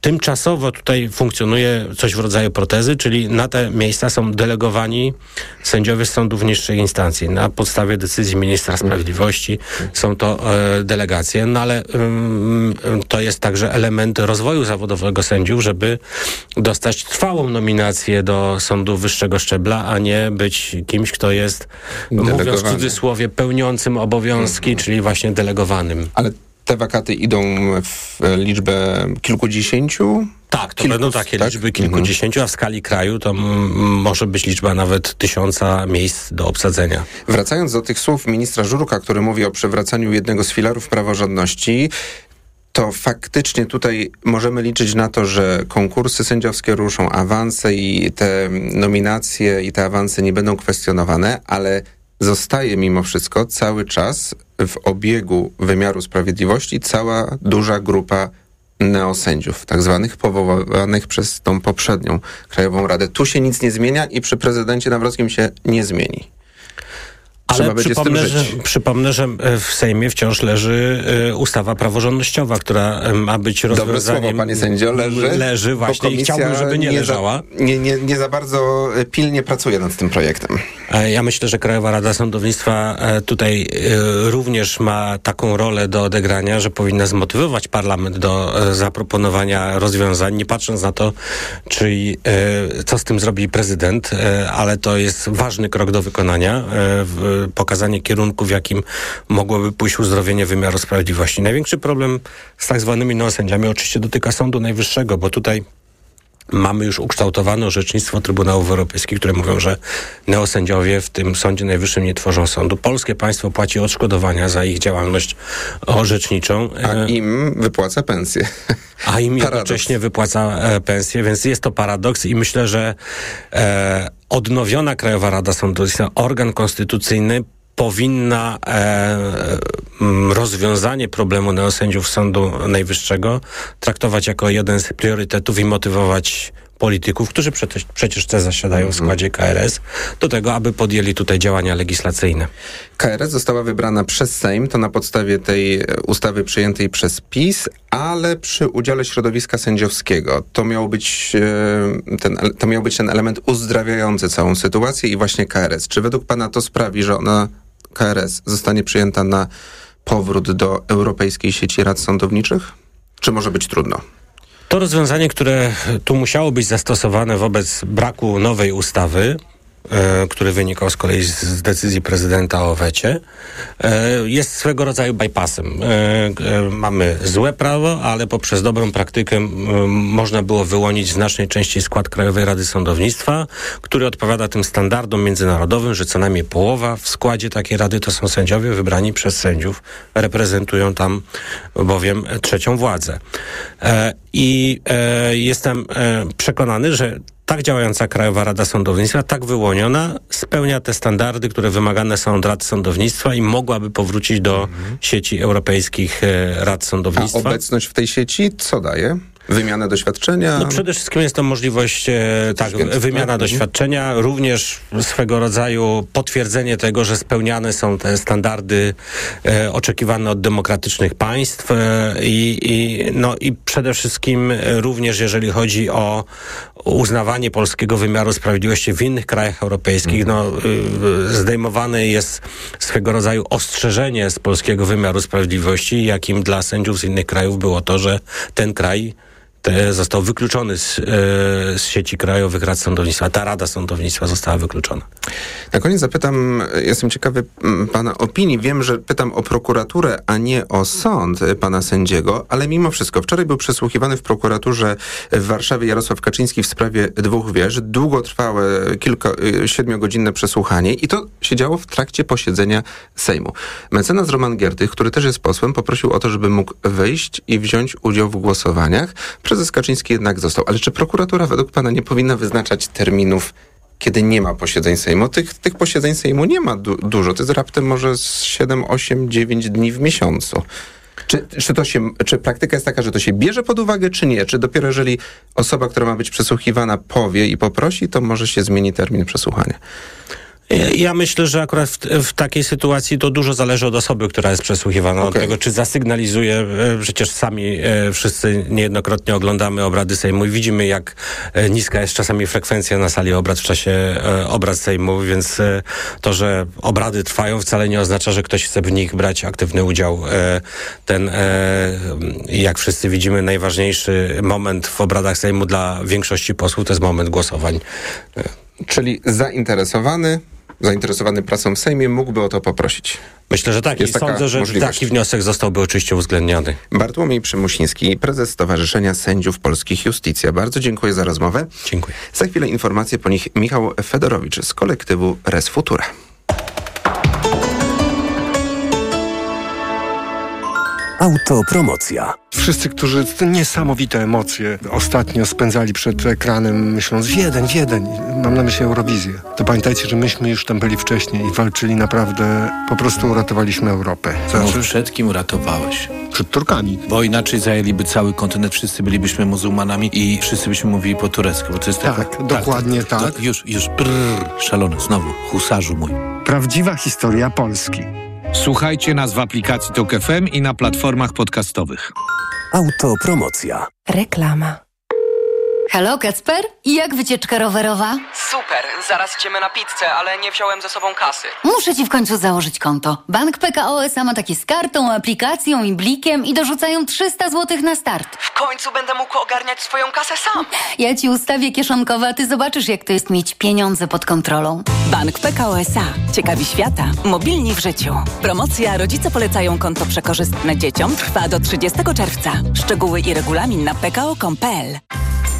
tymczasowo tutaj funkcjonuje coś w rodzaju protezy, czyli na te miejsca są delegowani sędziowie z sądów niższej instancji. Na podstawie decyzji ministra sprawiedliwości są to e, delegacje, no ale um, to jest także element rozwoju zawodowego sędziów, żeby dostać trwałą nominację do sądu wyższego szczebla, a nie być kimś, kto jest, mówiąc w cudzysłowie, pełniącym obowiązki, mhm. czyli właśnie delegowanym. Ale te wakaty idą w liczbę kilkudziesięciu? Tak, to Kilkus, będą takie tak? liczby kilkudziesięciu, a w skali kraju to m- może być liczba nawet tysiąca miejsc do obsadzenia. Wracając do tych słów ministra Żurka, który mówi o przywracaniu jednego z filarów praworządności, to faktycznie tutaj możemy liczyć na to, że konkursy sędziowskie ruszą, awanse i te nominacje i te awanse nie będą kwestionowane, ale zostaje mimo wszystko cały czas w obiegu wymiaru sprawiedliwości cała duża grupa neosędziów, tak zwanych, powołanych przez tą poprzednią Krajową Radę. Tu się nic nie zmienia i przy prezydencie Nawrockim się nie zmieni. Ale przypomnę że, przypomnę, że w Sejmie wciąż leży y, ustawa praworządnościowa, która y, ma być rozwiązaniem... Dobre słowo, panie sędzio, leży. Leży właśnie i chciałbym, żeby nie, nie leżała. Za, nie, nie, nie za bardzo pilnie pracuje nad tym projektem. Ja myślę, że Krajowa Rada Sądownictwa tutaj y, również ma taką rolę do odegrania, że powinna zmotywować parlament do y, zaproponowania rozwiązań, nie patrząc na to, czy, y, co z tym zrobi prezydent, y, ale to jest ważny krok do wykonania, y, w, pokazanie kierunku, w jakim mogłoby pójść uzdrowienie wymiaru sprawiedliwości. Największy problem z tak zwanymi neosędziami oczywiście dotyka Sądu Najwyższego, bo tutaj mamy już ukształtowane orzecznictwo Trybunałów Europejskich, które mówią, że neosędziowie w tym Sądzie Najwyższym nie tworzą sądu. Polskie państwo płaci odszkodowania za ich działalność orzeczniczą. A im wypłaca pensję. A im jednocześnie wypłaca e, pensję, więc jest to paradoks i myślę, że e, odnowiona Krajowa Rada Sądownictwa, organ konstytucyjny, powinna e, rozwiązanie problemu neosędziów Sądu Najwyższego traktować jako jeden z priorytetów i motywować polityków, którzy przecież, przecież te zasiadają w składzie K R S, do tego, aby podjęli tutaj działania legislacyjne. K R S została wybrana przez Sejm, to na podstawie tej ustawy przyjętej przez PiS, ale przy udziale środowiska sędziowskiego. To miał być ten, to miał być ten element uzdrawiający całą sytuację i właśnie K R S. Czy według pana to sprawi, że ona, K R S, zostanie przyjęta na powrót do Europejskiej Sieci Rad Sądowniczych? Czy może być trudno? To rozwiązanie, które tu musiało być zastosowane wobec braku nowej ustawy, e, który wynikał z kolei z decyzji prezydenta o wecie, e, jest swego rodzaju bypassem. E, e, mamy złe prawo, ale poprzez dobrą praktykę m, można było wyłonić w znacznej części skład Krajowej Rady Sądownictwa, który odpowiada tym standardom międzynarodowym, że co najmniej połowa w składzie takiej rady to są sędziowie wybrani przez sędziów, reprezentują tam bowiem trzecią władzę. E, I e, jestem e, przekonany, że tak działająca Krajowa Rada Sądownictwa, tak wyłoniona, spełnia te standardy, które wymagane są od Rad Sądownictwa i mogłaby powrócić do mhm. sieci europejskich e, Rad Sądownictwa. A obecność w tej sieci co daje? Wymiana doświadczenia? No przede wszystkim jest to możliwość, e, tak, wymiana tak? doświadczenia, również swego rodzaju potwierdzenie tego, że spełniane są te standardy e, oczekiwane od demokratycznych państw e, i, no, i przede wszystkim również jeżeli chodzi o uznawanie polskiego wymiaru sprawiedliwości w innych krajach europejskich, mhm. no, y, zdejmowane jest swego rodzaju ostrzeżenie z polskiego wymiaru sprawiedliwości, jakim dla sędziów z innych krajów było to, że ten kraj został wykluczony z, z sieci krajowych rad sądownictwa. Ta Rada Sądownictwa została wykluczona. Na koniec zapytam, jestem ciekawy pana opinii. Wiem, że pytam o prokuraturę, a nie o sąd pana sędziego, ale mimo wszystko. Wczoraj był przesłuchiwany w prokuraturze w Warszawie Jarosław Kaczyński w sprawie dwóch wież. Długotrwałe, kilka, siedmiogodzinne przesłuchanie i to się działo w trakcie posiedzenia Sejmu. Mecenas Roman Giertych, który też jest posłem, poprosił o to, żeby mógł wyjść i wziąć udział w głosowaniach. Prezes Kaczyński jednak został. Ale czy prokuratura według pana nie powinna wyznaczać terminów, kiedy nie ma posiedzeń Sejmu? Tych, tych posiedzeń Sejmu nie ma du- dużo. To jest raptem może z siedem, osiem, dziewięć dni w miesiącu. Czy, czy, to się, czy praktyka jest taka, że to się bierze pod uwagę, czy nie? Czy dopiero jeżeli osoba, która ma być przesłuchiwana, powie i poprosi, to może się zmieni termin przesłuchania? Ja, ja myślę, że akurat w, w takiej sytuacji to dużo zależy od osoby, która jest przesłuchiwana, okay. Od tego, czy zasygnalizuje, e, przecież sami e, wszyscy niejednokrotnie oglądamy obrady Sejmu i widzimy, jak e, niska jest czasami frekwencja na sali obrad w czasie e, obrad Sejmu, więc e, to, że obrady trwają, wcale nie oznacza, że ktoś chce w nich brać aktywny udział. E, ten, e, jak wszyscy widzimy, najważniejszy moment w obradach Sejmu dla większości posłów to jest moment głosowań. Czyli zainteresowany, zainteresowany pracą w Sejmie mógłby o to poprosić. Myślę, że tak. Jest I sądzę, że możliwość. Taki wniosek zostałby oczywiście uwzględniony. Bartłomiej Przymusiński, prezes Stowarzyszenia Sędziów Polskich Justicja. Bardzo dziękuję za rozmowę. Dziękuję. Za chwilę informacje, po nich Michał Fedorowicz z kolektywu Res Futura. Autopromocja. Wszyscy, którzy te niesamowite emocje ostatnio spędzali przed ekranem, myśląc Wiedeń, Wiedeń, mam na myśli Eurowizję, to pamiętajcie, że myśmy już tam byli wcześniej i walczyli naprawdę, po prostu uratowaliśmy Europę. Znaczy... No, przed kim uratowałeś? Przed Turkami. Bo inaczej zajęliby cały kontynent, wszyscy bylibyśmy muzułmanami i wszyscy byśmy mówili po turecku. Bo to jest tak, taka... dokładnie tak. tak. Do, już, już, brrr, szalony, znowu, husarzu mój. Prawdziwa historia Polski. Słuchajcie nas w aplikacji Tok F M i na platformach podcastowych. Autopromocja. Reklama. Halo, Kacper? Jak wycieczka rowerowa? Super, zaraz idziemy na pizzę, ale nie wziąłem ze sobą kasy. Muszę ci w końcu założyć konto. Bank P K O S A ma takie z kartą, aplikacją i blikiem i dorzucają trzysta złotych na start. W końcu będę mógł ogarniać swoją kasę sam. Ja ci ustawię kieszonkowe, a ty zobaczysz, jak to jest mieć pieniądze pod kontrolą. Bank P K O S A. Ciekawi świata. Mobilni w życiu. Promocja Rodzice polecają konto przekorzystne dzieciom trwa do trzydziestego czerwca. Szczegóły i regulamin na p k o kropka com kropka p l.